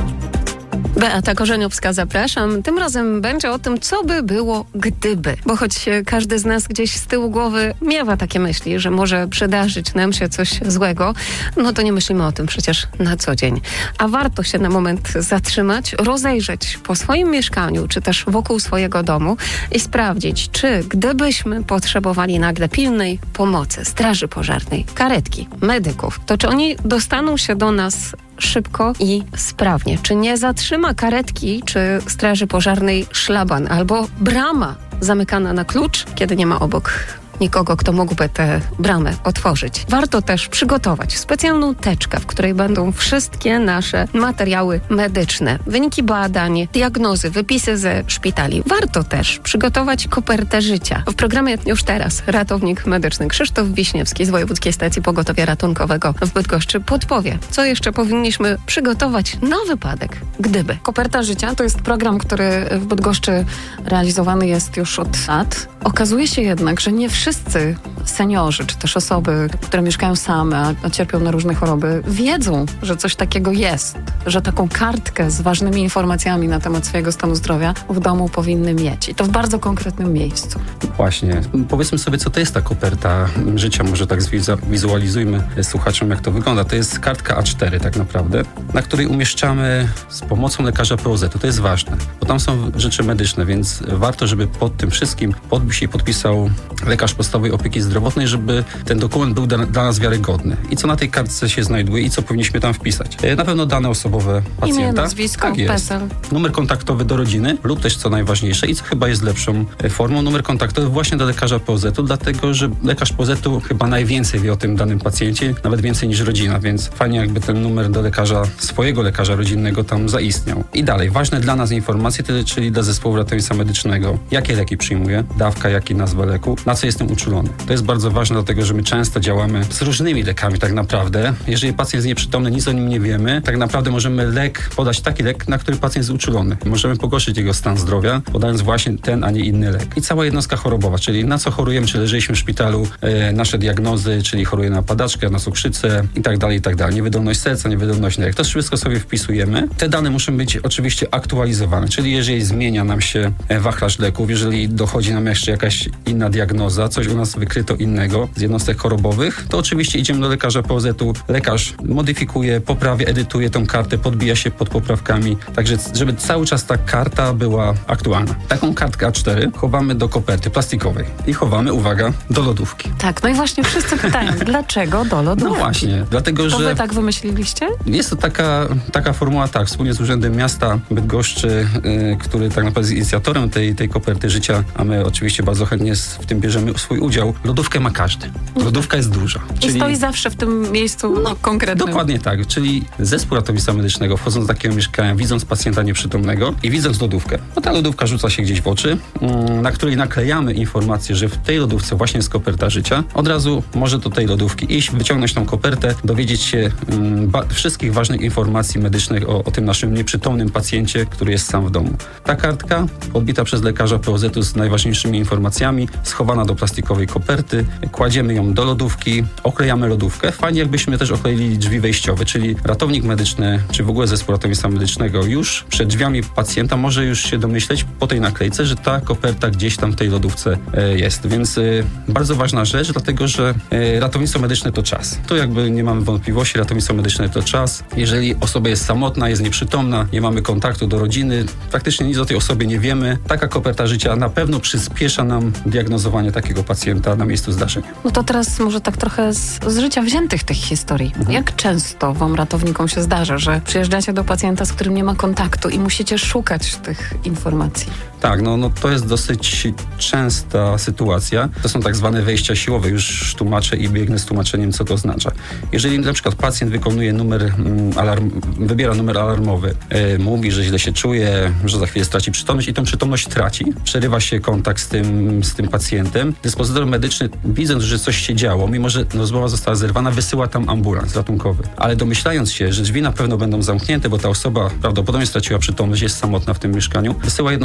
Beata Korzeniowska, zapraszam. Tym razem będzie o tym, co by było gdyby. Bo choć każdy z nas gdzieś z tyłu głowy miewa takie myśli, że może przydarzyć nam się coś złego, no to nie myślimy o tym przecież na co dzień. A warto się na moment zatrzymać, rozejrzeć po swoim mieszkaniu, czy też wokół swojego domu i sprawdzić, czy gdybyśmy potrzebowali nagle pilnej pomocy, straży pożarnej, karetki, medyków, to czy oni dostaną się do nas szybko i sprawnie. Czy nie zatrzyma karetki czy straży pożarnej szlaban albo brama zamykana na klucz, kiedy nie ma obok nikogo, kto mógłby tę bramę otworzyć. Warto też przygotować specjalną teczkę, w której będą wszystkie nasze materiały medyczne, wyniki badań, diagnozy, wypisy ze szpitali. Warto też przygotować kopertę życia. W programie już teraz ratownik medyczny Krzysztof Wiśniewski z Wojewódzkiej Stacji Pogotowia Ratunkowego w Bydgoszczy podpowie, co jeszcze powinniśmy przygotować na wypadek, gdyby. Koperta życia to jest program, który w Bydgoszczy realizowany jest już od lat. Okazuje się jednak, że nie wszyscy seniorzy, czy też osoby, które mieszkają same, a cierpią na różne choroby, wiedzą, że coś takiego jest, że taką kartkę z ważnymi informacjami na temat swojego stanu zdrowia w domu powinny mieć. I to w bardzo konkretnym miejscu. Właśnie. Powiedzmy sobie, co to jest ta koperta życia. Może tak zwizualizujmy słuchaczom, jak to wygląda. To jest kartka A cztery tak naprawdę, na której umieszczamy z pomocą lekarza P O Z u. To jest ważne, bo tam są rzeczy medyczne, więc warto, żeby pod tym wszystkim podbił się i podpisał lekarz podstawowej opieki zdrowotnej, żeby ten dokument był dla, dla nas wiarygodny. I co na tej kartce się znajduje i co powinniśmy tam wpisać. Na pewno dane osobowe pacjenta. Imię, nazwisko, tak jest. PESEL. Numer kontaktowy do rodziny lub też, co najważniejsze i co chyba jest lepszą formą, numer kontaktowy właśnie do lekarza P O Z u, dlatego, że lekarz P O Z u chyba najwięcej wie o tym danym pacjencie, nawet więcej niż rodzina, więc fajnie jakby ten numer do lekarza, swojego lekarza rodzinnego tam zaistniał. I dalej, ważne dla nas informacje, czyli dla zespołu ratownictwa medycznego, jakie leki przyjmuje, dawka, jak i nazwa leku, na co jestem uczulony. To jest bardzo ważne, dlatego że my często działamy z różnymi lekami tak naprawdę. Jeżeli pacjent jest nieprzytomny, nic o nim nie wiemy, tak naprawdę możemy lek, podać taki lek, na który pacjent jest uczulony. Możemy pogorszyć jego stan zdrowia, podając właśnie ten, a nie inny lek. I cała jednostka chorobowa, czyli na co chorujemy, czy leżyliśmy w szpitalu, e, nasze diagnozy, czyli choruje na padaczkę, na cukrzycę i tak dalej, i tak dalej. Niewydolność serca, niewydolność nerek. To wszystko sobie wpisujemy. Te dane muszą być oczywiście aktualizowane, czyli jeżeli zmienia nam się wachlarz leków, jeżeli dochodzi nam jeszcze jakaś inna diagnoza, coś u nas wykryto innego z jednostek chorobowych, to oczywiście idziemy do lekarza P O Z u. Lekarz modyfikuje, poprawia, edytuje tą kartę, podbija się pod poprawkami, także żeby cały czas ta karta była aktualna. Taką kartkę A cztery chowamy do koperty plastikowej i chowamy, uwaga, do lodówki. Tak, no i właśnie wszyscy pytają, dlaczego do lodówki? No właśnie, dlatego, to że... wy tak wymyśliliście? Jest to taka, taka formuła, tak, wspólnie z Urzędem Miasta Bydgoszczy, yy, który tak naprawdę jest inicjatorem tej, tej koperty życia, a my oczywiście bardzo chętnie w tym bierzemy swój udział. Lodówkę ma każdy. Lodówka jest duża. I czyli... stoi zawsze w tym miejscu no, konkretnym. Dokładnie tak, czyli zespół ratownictwa medycznego, wchodząc do takiego mieszkania, widząc pacjenta nieprzytomnego i widząc lodówkę, no ta lodówka rzuca się gdzieś w oczy, na której naklejamy informację, że w tej lodówce właśnie jest koperta życia. Od razu może do tej lodówki iść, wyciągnąć tą kopertę, dowiedzieć się ba- wszystkich ważnych informacji medycznych o, o tym naszym nieprzytomnym pacjencie, który jest sam w domu. Ta kartka podbita przez lekarza P O Z u z najważniejszymi informacjami, schowana do plastikowej koperty, kładziemy ją do lodówki, oklejamy lodówkę. Fajnie jakbyśmy też okleili drzwi wejściowe, czyli ratownik medyczny, czy w ogóle zespół ratownictwa medycznego już przed drzwiami pacjenta może już się domyśleć po tej naklejce, że ta koperta gdzieś tam w tej lodówce e, jest. Więc e, bardzo ważna rzecz, dlatego że e, ratownictwo medyczne to czas. Tu jakby nie mamy wątpliwości, ratownictwo medyczne to czas. Jeżeli osoba jest samotna, jest nieprzytomna, nie mamy kontaktu do rodziny, praktycznie nic o tej osobie nie wiemy, taka koperta życia na pewno przyspiesza nam diagnozowanie takiego pacjenta na miejscu zdarzenia. No to teraz może tak trochę z, z życia wziętych tych historii. Mhm. Jak często wam ratownikom się zdarza, że przyjeżdżacie do pacjenta, z którym nie ma kontaktu i musicie szukać tych informacji? Tak, no, no to jest dosyć częsta sytuacja. To są tak zwane wejścia siłowe. Już tłumaczę i biegnę z tłumaczeniem, co to oznacza. Jeżeli na przykład pacjent wykonuje numer mm, alarm, wybiera numer alarmowy, yy, mówi, że źle się czuje, że za chwilę straci przytomność i tą przytomność traci, przerywa się kontakt z tym, z tym pacjentem, dyspozytor medyczny, widząc, że coś się działo, mimo że rozmowa została zerwana, wysyła tam ambulans ratunkowy. Ale domyślając się, że drzwi na pewno będą zamknięte, bo ta osoba prawdopodobnie straciła przytomność, jest samotna w tym mieszkaniu, wysyła jednocześnie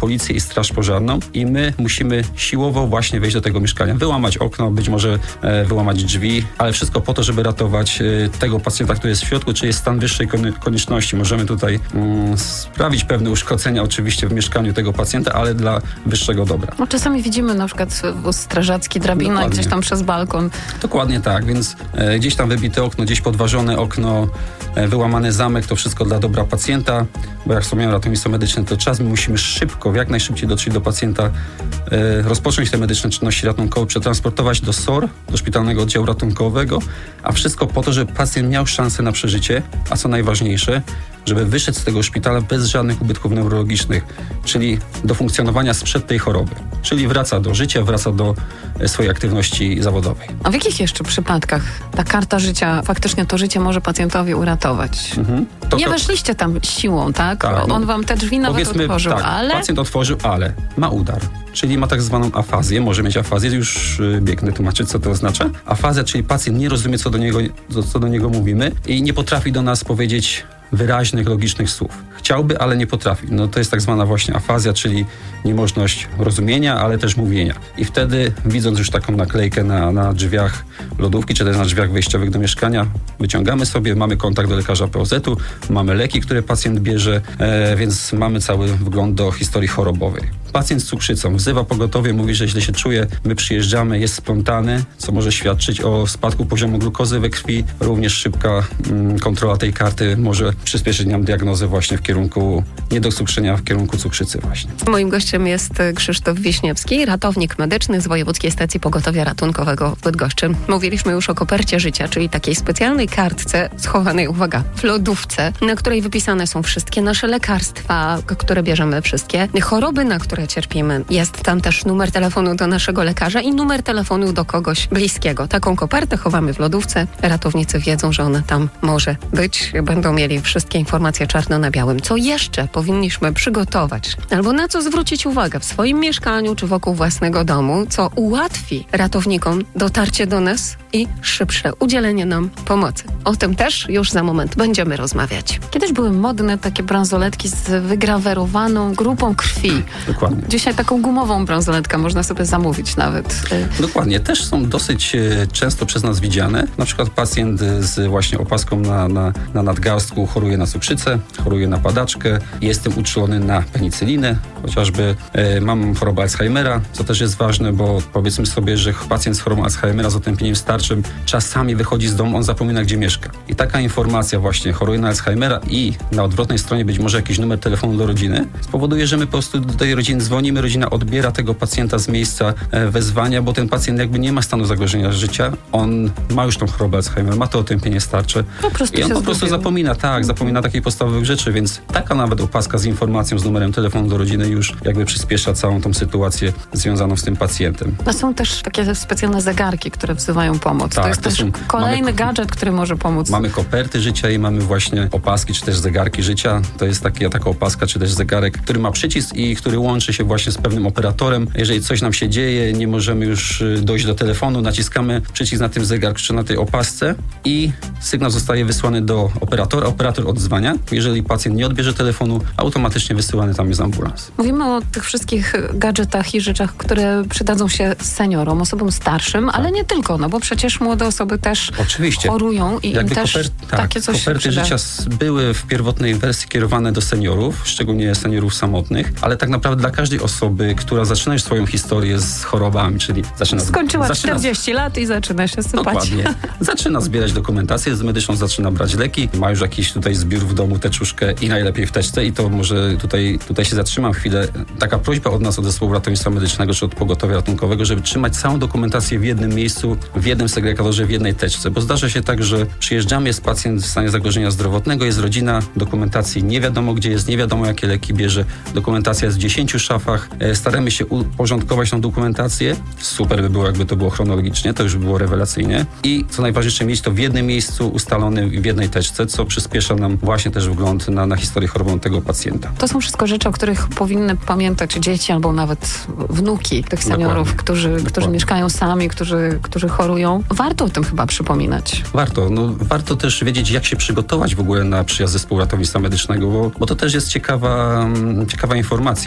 policję i straż pożarną i my musimy siłowo właśnie wejść do tego mieszkania, wyłamać okno, być może e, wyłamać drzwi, ale wszystko po to, żeby ratować e, tego pacjenta, który jest w środku, czy jest stan wyższej konieczności. Możemy tutaj mm, sprawić pewne uszkodzenia oczywiście w mieszkaniu tego pacjenta, ale dla wyższego dobra. No, czasami widzimy na przykład wóz strażacki, drabina Dokładnie. gdzieś tam przez balkon. Dokładnie tak, więc e, gdzieś tam wybite okno, gdzieś podważone okno, e, wyłamany zamek, to wszystko dla dobra pacjenta, bo jak wspomniałem, ratownictwo medyczne to czas, my musimy szybko, jak najszybciej dotrzeć do pacjenta, e, rozpocząć te medyczne czynności ratunkowe, przetransportować do S O R, do szpitalnego oddziału ratunkowego, a wszystko po to, żeby pacjent miał szansę na przeżycie, a co najważniejsze, żeby wyszedł z tego szpitala bez żadnych ubytków neurologicznych, czyli do funkcjonowania sprzed tej choroby. Czyli wraca do życia, wraca do swojej aktywności zawodowej. A w jakich jeszcze przypadkach ta karta życia, faktycznie to życie może pacjentowi uratować? Mhm. To, Nie to... weszliście tam siłą, tak? Tak, no. On wam te drzwi nawet Powiedzmy, otworzył, tak, ale... pacjent otworzył, ale ma udar. Czyli ma tak zwaną afazję, może mieć afazję, już yy, biegnę tłumaczyć, co to oznacza. Afazja, czyli pacjent nie rozumie, co do niego, co, co do niego mówimy i nie potrafi do nas powiedzieć wyraźnych, logicznych słów. Chciałby, ale nie potrafi. No to jest tak zwana właśnie afazja, czyli niemożność rozumienia, ale też mówienia. I wtedy, widząc już taką naklejkę na, na drzwiach lodówki, czy też na drzwiach wejściowych do mieszkania, wyciągamy sobie, mamy kontakt do lekarza P O Z-u, mamy leki, które pacjent bierze, e, więc mamy cały wgląd do historii chorobowej. Pacjent z cukrzycą wzywa pogotowie, mówi, że źle się czuje, my przyjeżdżamy, jest splątany, co może świadczyć o spadku poziomu glukozy we krwi. Również szybka mm, kontrola tej karty może przyspieszyć nam diagnozę właśnie w kierunku niedocukrzenia, w kierunku cukrzycy właśnie. Moim gościem jest Krzysztof Wiśniewski, ratownik medyczny z Wojewódzkiej Stacji Pogotowia Ratunkowego w Bydgoszczy. Mówiliśmy już o kopercie życia, czyli takiej specjalnej kartce schowanej, uwaga, w lodówce, na której wypisane są wszystkie nasze lekarstwa, które bierzemy wszystkie, choroby, na które cierpimy. Jest tam też numer telefonu do naszego lekarza i numer telefonu do kogoś bliskiego. Taką kopertę chowamy w lodówce. Ratownicy wiedzą, że ona tam może być. Będą mieli wszystkie informacje czarno na białym. Co jeszcze powinniśmy przygotować? Albo na co zwrócić uwagę w swoim mieszkaniu czy wokół własnego domu, co ułatwi ratownikom dotarcie do nas i szybsze udzielenie nam pomocy. O tym też już za moment będziemy rozmawiać. Kiedyś były modne takie bransoletki z wygrawerowaną grupą krwi. Dokładnie. Dzisiaj taką gumową bransoletkę można sobie zamówić nawet. Dokładnie. Też są dosyć e, często przez nas widziane. Na przykład pacjent z właśnie opaską na, na, na nadgarstku choruje na cukrzycę, choruje na padaczkę, jestem uczulony na penicylinę, chociażby e, mam chorobę Alzheimera, co też jest ważne, bo powiedzmy sobie, że pacjent z chorobą Alzheimera z otępieniem starczym czasami wychodzi z domu, on zapomina, gdzie mieszka. I taka informacja właśnie, choruje na Alzheimera i na odwrotnej stronie być może jakiś numer telefonu do rodziny, spowoduje, że my po prostu do tej rodziny dzwonimy, rodzina odbiera tego pacjenta z miejsca e, wezwania, bo ten pacjent jakby nie ma stanu zagrożenia życia, on ma już tą chorobę Alzheimera, ma to otępienie starcze Po prostu i on się po prostu zgubił. zapomina, tak, zapomina takich podstawowych rzeczy, więc taka nawet opaska z informacją, z numerem telefonu do rodziny już jakby przyspiesza całą tą sytuację związaną z tym pacjentem. A są też takie specjalne zegarki, które wzywają pomoc. Tak, to jest to też są- kolejny mamy- gadżet, który może pomóc. Mamy koperty życia i mamy właśnie opaski, czy też zegarki życia. To jest takie, taka opaska, czy też zegarek, który ma przycisk i który łączy się właśnie z pewnym operatorem. Jeżeli coś nam się dzieje, nie możemy już y, dojść do telefonu, naciskamy przycisk na tym zegarku, czy na tej opasce i sygnał zostaje wysłany do operatora. Operator odzwania. Jeżeli pacjent nie odbierze telefonu, automatycznie wysyłany tam jest ambulans. Mówimy o tych wszystkich gadżetach i rzeczach, które przydadzą się seniorom, osobom starszym, ale nie tylko, no bo przecież młode osoby też Oczywiście. chorują i im Jakby też koper- tak, takie coś koperty się przyda. życia s- były w pierwotnej wersji kierowane do seniorów, szczególnie seniorów samotnych, ale tak naprawdę dla każdej osoby, która zaczyna już swoją historię z chorobami, czyli zaczyna... Skończyła zaczyna, czterdzieści lat i zaczyna się sypać. Dokładnie. Zaczyna zbierać dokumentację z medyczną, zaczyna brać leki, ma już jakiś tutaj zbiór w domu, teczuszkę i najlepiej w teczce i to może tutaj, tutaj się zatrzymam chwilę. Taka prośba od nas, od zespołu ratownictwa medycznego czy od pogotowia ratunkowego, żeby trzymać całą dokumentację w jednym miejscu, w jednym segregatorze, w jednej teczce, bo zdarza się tak, że przyjeżdżamy, jest pacjent w stanie zagrożenia zdrowotnego, jest rodzina, dokumentacji nie wiadomo gdzie jest, nie wiadomo jakie leki bierze, dokumentacja jest w dziesięciu szafach, e, staramy się uporządkować tą dokumentację, super by było, jakby to było chronologicznie, to już by było rewelacyjnie i co najważniejsze, mieć to w jednym miejscu ustalone, w jednej teczce, co przyspiesza nam właśnie też wgląd na, na historię chorobową tego pacjenta. To są wszystko rzeczy, o których powinny pamiętać dzieci albo nawet wnuki tych seniorów, którzy, którzy Dokładnie. mieszkają sami, którzy, którzy chorują. Warto o tym chyba przypominać. Warto. No, warto też wiedzieć, jak się przygotować w ogóle na przyjazd zespołu ratownictwa medycznego, bo, bo to też jest ciekawa, ciekawa informacja. Nie tylko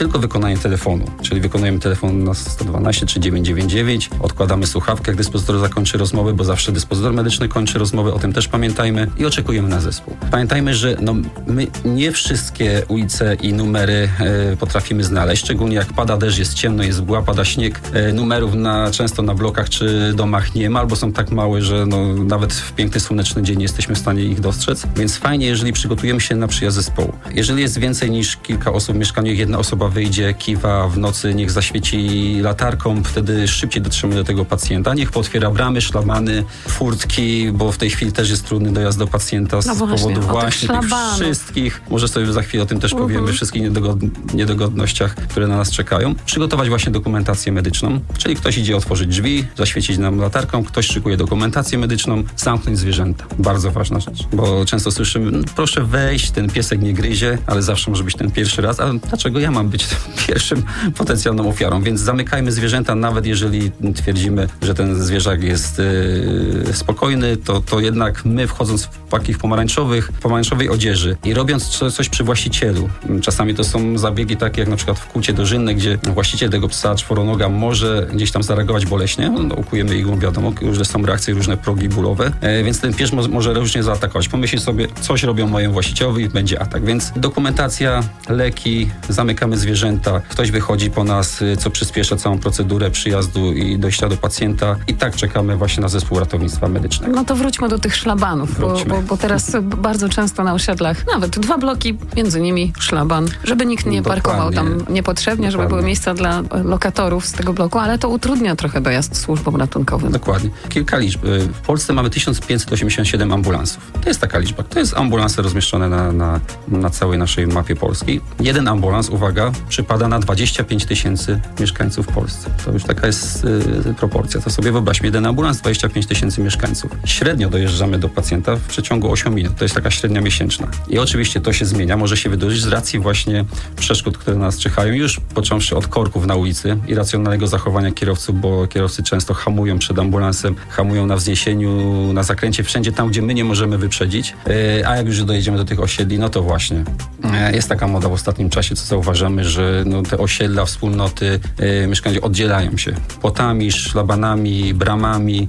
tylko wykonanie telefonu, czyli wykonujemy telefon na sto dwanaście czy dziewięćset dziewięćdziesiąt dziewięć, odkładamy słuchawkę, jak dyspozytor zakończy rozmowę, bo zawsze dyspozytor medyczny kończy rozmowę, o tym też pamiętajmy i oczekujemy na zespół. Pamiętajmy, że no, my nie wszystkie ulice i numery e, potrafimy znaleźć, szczególnie jak pada deszcz, jest ciemno, jest mgła, pada śnieg, e, numerów na, często na blokach czy domach nie ma, albo są tak małe, że no, nawet w piękny, słoneczny dzień nie jesteśmy w stanie ich dostrzec, więc fajnie, jeżeli przygotujemy się na przyjazd zespołu. Jeżeli jest więcej niż kilka osób w mieszkaniu, jedna osoba wyjdzie, kiwa w nocy, niech zaświeci latarką, wtedy szybciej dotrzemy do tego pacjenta, niech potwiera bramy, szlabany, furtki, bo w tej chwili też jest trudny dojazd do pacjenta z no właśnie, powodu właśnie tych, tych wszystkich, może sobie za chwilę o tym też uh-huh. powiemy, wszystkich niedogod- niedogodnościach, które na nas czekają. Przygotować właśnie dokumentację medyczną, czyli ktoś idzie otworzyć drzwi, zaświecić nam latarką, ktoś szykuje dokumentację medyczną, zamknąć zwierzęta. Bardzo ważna rzecz, bo często słyszymy, no, proszę wejść, ten piesek nie gryzie, ale zawsze może być ten pierwszy raz, ale dlaczego ja mam być pierwszym potencjalną ofiarą? Więc zamykajmy zwierzęta, nawet jeżeli twierdzimy, że ten zwierzak jest yy, spokojny, to, to jednak my wchodząc w takich pomarańczowych, pomarańczowej odzieży i robiąc coś przy właścicielu, czasami to są zabiegi takie jak na przykład wkłucie dożynne, gdzie właściciel tego psa czworonoga może gdzieś tam zareagować boleśnie, no, ukujemy igłą, wiadomo, różne są reakcje, różne progi bólowe, e, więc ten pies mo- może różnie zaatakować. Pomyśl sobie, coś robią mojemu właścicielowi i będzie atak, więc dokumentacja, leki, zamykamy zwierzęta, ktoś wychodzi po nas, co przyspiesza całą procedurę przyjazdu i dojścia do pacjenta i tak czekamy właśnie na zespół ratownictwa medycznego. No to wróćmy do tych szlabanów, bo, bo, bo teraz bardzo często na osiedlach nawet dwa bloki, między nimi szlaban, żeby nikt nie Dokładnie. parkował tam niepotrzebnie, Dokładnie. Żeby były miejsca dla lokatorów z tego bloku, ale to utrudnia trochę dojazd służbom ratunkowym. Dokładnie. Kilka liczb. W Polsce mamy tysiąc pięćset osiemdziesiąt siedem ambulansów. To jest taka liczba. To jest ambulanse rozmieszczone na, na, na całej naszej mapie Polski. Jeden ambulans, uwaga, przypada na dwadzieścia pięć tysięcy mieszkańców w Polsce. To już taka jest y, proporcja. To sobie wyobraźmy, jeden ambulans, dwadzieścia pięć tysięcy mieszkańców. Średnio dojeżdżamy do pacjenta w przeciągu ośmiu minut. To jest taka średnia miesięczna. I oczywiście to się zmienia, może się wydarzyć z racji właśnie przeszkód, które nas czekają, już począwszy od korków na ulicy, irracjonalnego zachowania kierowców, bo kierowcy często hamują przed ambulansem, hamują na wzniesieniu, na zakręcie, wszędzie tam, gdzie my nie możemy wyprzedzić. Yy, a jak już dojedziemy do tych osiedli, no to właśnie yy, jest taka moda w ostatnim czasie, co zauważamy, że no, te osiedla, wspólnoty yy, mieszkańcy oddzielają się płotami, szlabanami, bramami.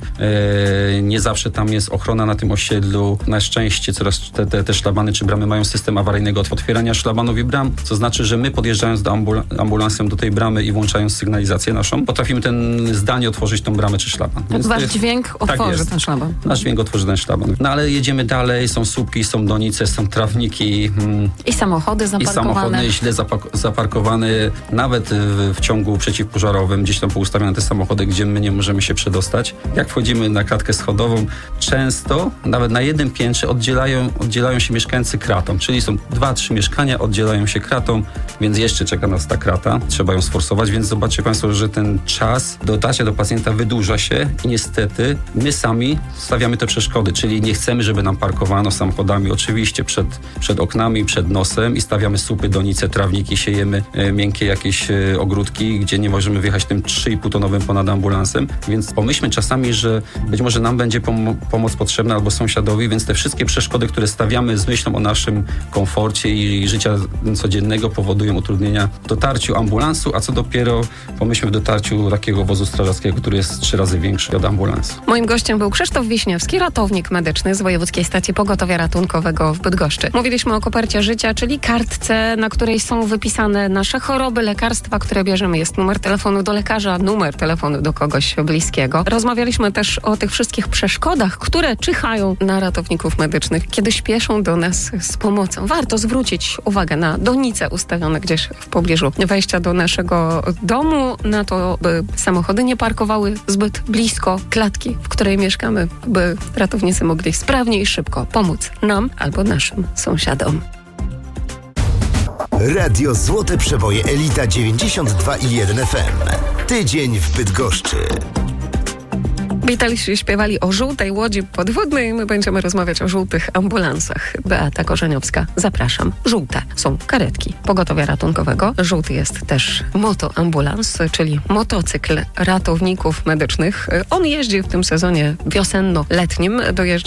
Yy, nie zawsze tam jest ochrona na tym osiedlu. Na szczęście coraz te, te, te szlabany czy bramy mają system awaryjnego otwierania szlabanów i bram, co znaczy, że my podjeżdżając do ambul- ambulansem do tej bramy i włączając sygnalizację naszą, potrafimy ten zdalnie otworzyć tą bramę czy szlaban. Więc wasz jest, dźwięk otworzy tak ten szlaban. Nasz dźwięk otworzy ten szlaban. No ale jedziemy dalej, są słupki, są donice, są trawniki. Mm, I samochody zaparkowane. I samochody źle zapak- zaparkowane. Nawet w, w ciągu przeciwpożarowym, gdzieś tam poustawione te samochody, gdzie my nie możemy się przedostać. Jak wchodzimy na klatkę schodową, często nawet na jednym piętrze oddzielają, oddzielają się mieszkańcy kratą, czyli są dwa, trzy mieszkania, oddzielają się kratą, więc jeszcze czeka nas ta krata. Trzeba ją sforsować, więc zobaczcie Państwo, że ten czas dotarcia do pacjenta wydłuża się i niestety my sami stawiamy te przeszkody, czyli nie chcemy, żeby nam parkowano samochodami oczywiście przed, przed oknami, przed nosem i stawiamy słupy, donice, trawniki, siejemy e, miękkie jakieś e, ogródki, gdzie nie możemy wjechać tym trzy i pół tonowym ponad ambulansem, więc pomyślmy czasami, że być może nam będzie pom- pomoc potrzebna albo sąsiadowi, więc te wszystkie przeszkody, które stawiamy z myślą o naszym komforcie i życia codziennego powodują utrudnienia w dotarciu ambulansu, a co dopiero pomyślmy w dotarciu takiego wozu strażackiego, który jest trzy razy większy od ambulansu. Moim gościem był Krzysztof Wiśniewski, ratownik medyczny z Wojewódzkiej Stacji Pogotowia Ratunkowego w Bydgoszczy. Mówiliśmy o kopercie życia, czyli kartce, na której są wypisane nasze choroby, lekarstwa, które bierzemy. Jest numer telefonu do lekarza, numer telefonu do kogoś bliskiego. Rozmawialiśmy też o tych wszystkich przeszkodach, które czyhają na ratowników medycznych, kiedy śpieszą do nas z pomocą. Warto zwrócić uwagę na donice ustawione gdzieś w pobliżu wejścia do naszego domu, na to, by samochody nie parkowały zbyt blisko klatki, w której mieszkamy, by ratownicy mogli sprawnie i szybko pomóc nam albo naszym sąsiadom. Radio Złote Przeboje Elita dziewięćdziesiąt dwa i jeden F M. Tydzień w Bydgoszczy. Beatlesi śpiewali o żółtej łodzi podwodnej. My będziemy rozmawiać o żółtych ambulansach. Beata Korzeniowska, zapraszam. Żółte są karetki pogotowia ratunkowego. Żółty jest też motoambulans, czyli motocykl ratowników medycznych. On jeździ w tym sezonie wiosenno-letnim. Dojeżdża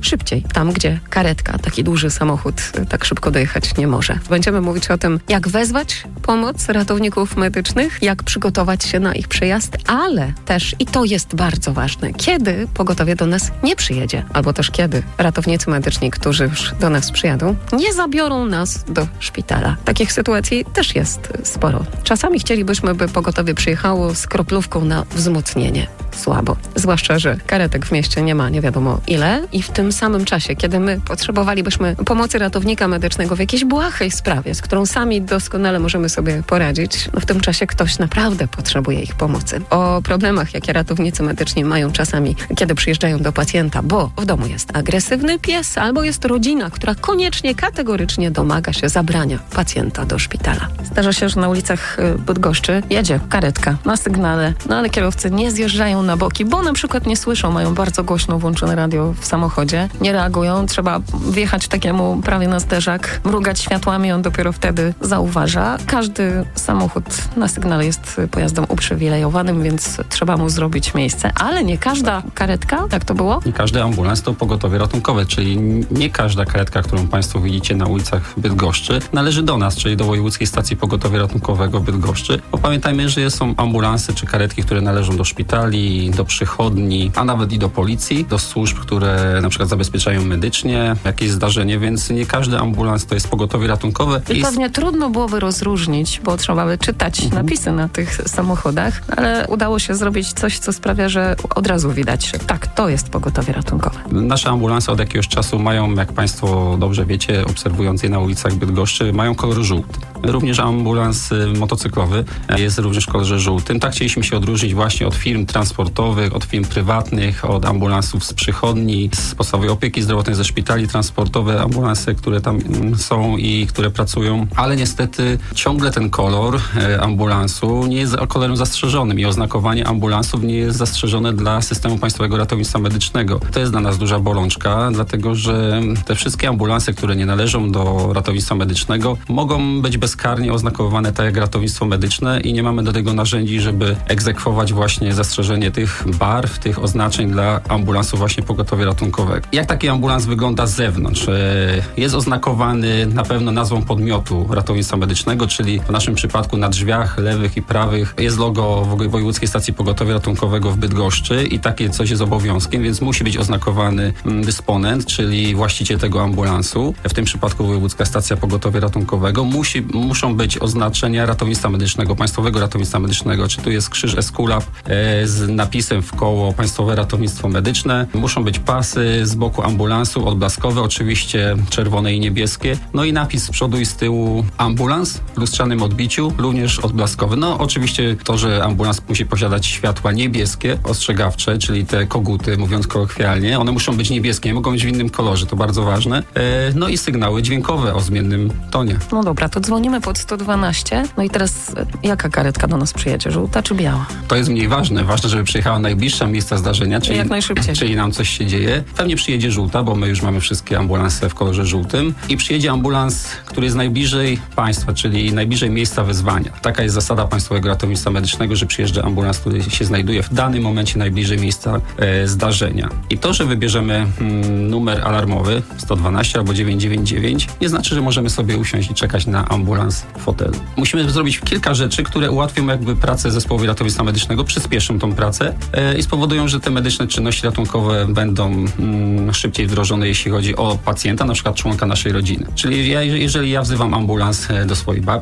szybciej, tam gdzie karetka, taki duży samochód tak szybko dojechać nie może. Będziemy mówić o tym, jak wezwać pomoc ratowników medycznych, jak przygotować się na ich przyjazd, ale też, i to jest bardzo ważne, kiedy pogotowie do nas nie przyjedzie, albo też kiedy ratownicy medyczni, którzy już do nas przyjadą, nie zabiorą nas do szpitala. Takich sytuacji też jest sporo. Czasami chcielibyśmy, by pogotowie przyjechało z kroplówką na wzmocnienie. Słabo. Zwłaszcza, że karetek w mieście nie ma nie wiadomo ile i w tym samym czasie, kiedy my potrzebowalibyśmy pomocy ratownika medycznego w jakiejś błahej sprawie, z którą sami doskonale możemy sobie poradzić, no w tym czasie ktoś naprawdę potrzebuje ich pomocy. O problemach, jakie ratownicy medyczni mają czasami, kiedy przyjeżdżają do pacjenta, bo w domu jest agresywny pies albo jest rodzina, która koniecznie, kategorycznie domaga się zabrania pacjenta do szpitala. Zdarza się, że na ulicach Bydgoszczy jedzie karetka na sygnale, no ale kierowcy nie zjeżdżają na boki, bo na przykład nie słyszą, mają bardzo głośno włączone radio w samochodzie, nie reagują, trzeba wjechać takiemu prawie na zderzak, mrugać światłami, on dopiero wtedy zauważa. Każdy samochód na sygnale jest pojazdem uprzywilejowanym, więc trzeba mu zrobić miejsce, ale nie każda karetka, tak to było? Nie każdy ambulans to pogotowie ratunkowe, czyli nie każda karetka, którą Państwo widzicie na ulicach Bydgoszczy, należy do nas, czyli do Wojewódzkiej Stacji Pogotowia Ratunkowego w Bydgoszczy, bo pamiętajmy, że są ambulansy czy karetki, które należą do szpitali, do przychodni, a nawet i do policji, do służb, które na przykład zabezpieczają medycznie jakieś zdarzenie, więc nie każdy ambulans to jest pogotowie ratunkowe. I jest... pewnie trudno byłoby rozróżnić, bo trzeba by czytać mhm. napisy na tych samochodach, ale udało się zrobić coś, co sprawia, że od razu widać, że tak, to jest pogotowie ratunkowe. Nasze ambulanse od jakiegoś czasu mają, jak Państwo dobrze wiecie, obserwując je na ulicach Bydgoszczy, mają kolor żółty. Również ambulans motocyklowy jest również w kolorze żółtym. Tak chcieliśmy się odróżnić właśnie od firm transportowych, od firm prywatnych, od ambulansów z przychodni, z podstawowej opieki zdrowotnej, ze szpitali, transportowe ambulanse, które tam są i które pracują. Ale niestety ciągle ten kolor ambulansu nie jest kolorem zastrzeżonym i oznakowanie ambulansów nie jest zastrzeżone dla systemu Państwowego Ratownictwa Medycznego. To jest dla nas duża bolączka, dlatego że te wszystkie ambulanse, które nie należą do ratownictwa medycznego, mogą być bezkarnie oznakowane tak jak ratownictwo medyczne i nie mamy do tego narzędzi, żeby egzekwować właśnie zastrzeżenie tych barw, tych oznaczeń dla ambulansu właśnie pogotowia ratunkowego. Jak taki ambulans wygląda z zewnątrz? Jest oznakowany na pewno nazwą podmiotu ratownictwa medycznego, czyli w naszym przypadku na drzwiach lewych i prawych jest logo Wojewódzkiej Stacji Pogotowia Ratunkowego w Bydgoszczy i takie coś jest obowiązkiem, więc musi być oznakowany dysponent, czyli właściciel tego ambulansu. W tym przypadku Wojewódzka Stacja Pogotowia Ratunkowego. Musi, muszą być oznaczenia ratownictwa medycznego, Państwowego Ratownictwa Medycznego, czy tu jest krzyż Eskulap e, z napisem w koło Państwowe Ratownictwo Medyczne. Muszą być pasy z boku ambulansu, odblaskowe, oczywiście czerwone i niebieskie. No i napis z przodu i z tyłu ambulans w lustrzanym odbiciu, również odblaskowy. No oczywiście to, że ambulans musi posiadać światła niebieskie, ostrzegawcze, czyli te koguty, mówiąc kolokwialnie. One muszą być niebieskie, nie mogą być w innym kolorze, to bardzo ważne. E, no i sygnały dźwiękowe o zmiennym tonie. No dobra, to dzwonimy pod sto dwanaście. No i teraz jaka karetka do nas przyjedzie? Żółta czy biała? To jest mniej ważne. Ważne, żeby przyjechała najbliższa miejsca zdarzenia, czyli, jak najszybciej. Czyli nam coś się dzieje. Pewnie przyjedzie żółta, bo my już mamy wszystkie ambulanse w kolorze żółtym i przyjedzie ambulans, który jest najbliżej państwa, czyli najbliżej miejsca wezwania. Taka jest zasada Państwowego Ratownictwa Medycznego, że przyjeżdża ambulans, który się znajduje w danym momencie najbliżej miejsca e, zdarzenia. I to, że wybierzemy mm, numer alarmowy sto dwanaście albo dziewięćset dziewięćdziesiąt dziewięć, nie znaczy, że możemy sobie usiąść i czekać na ambulans w fotelu. Musimy zrobić kilka rzeczy, które ułatwią jakby pracę zespołowi ratownictwa medycznego, przyspieszą tą pracę e, i spowodują, że te medyczne czynności ratunkowe będą mm, szybciej wdrożone, jeśli chodzi o pacjenta, na przykład członka naszej rodziny. Czyli ja, jeżeli ja wzywam ambulans do swojej babci,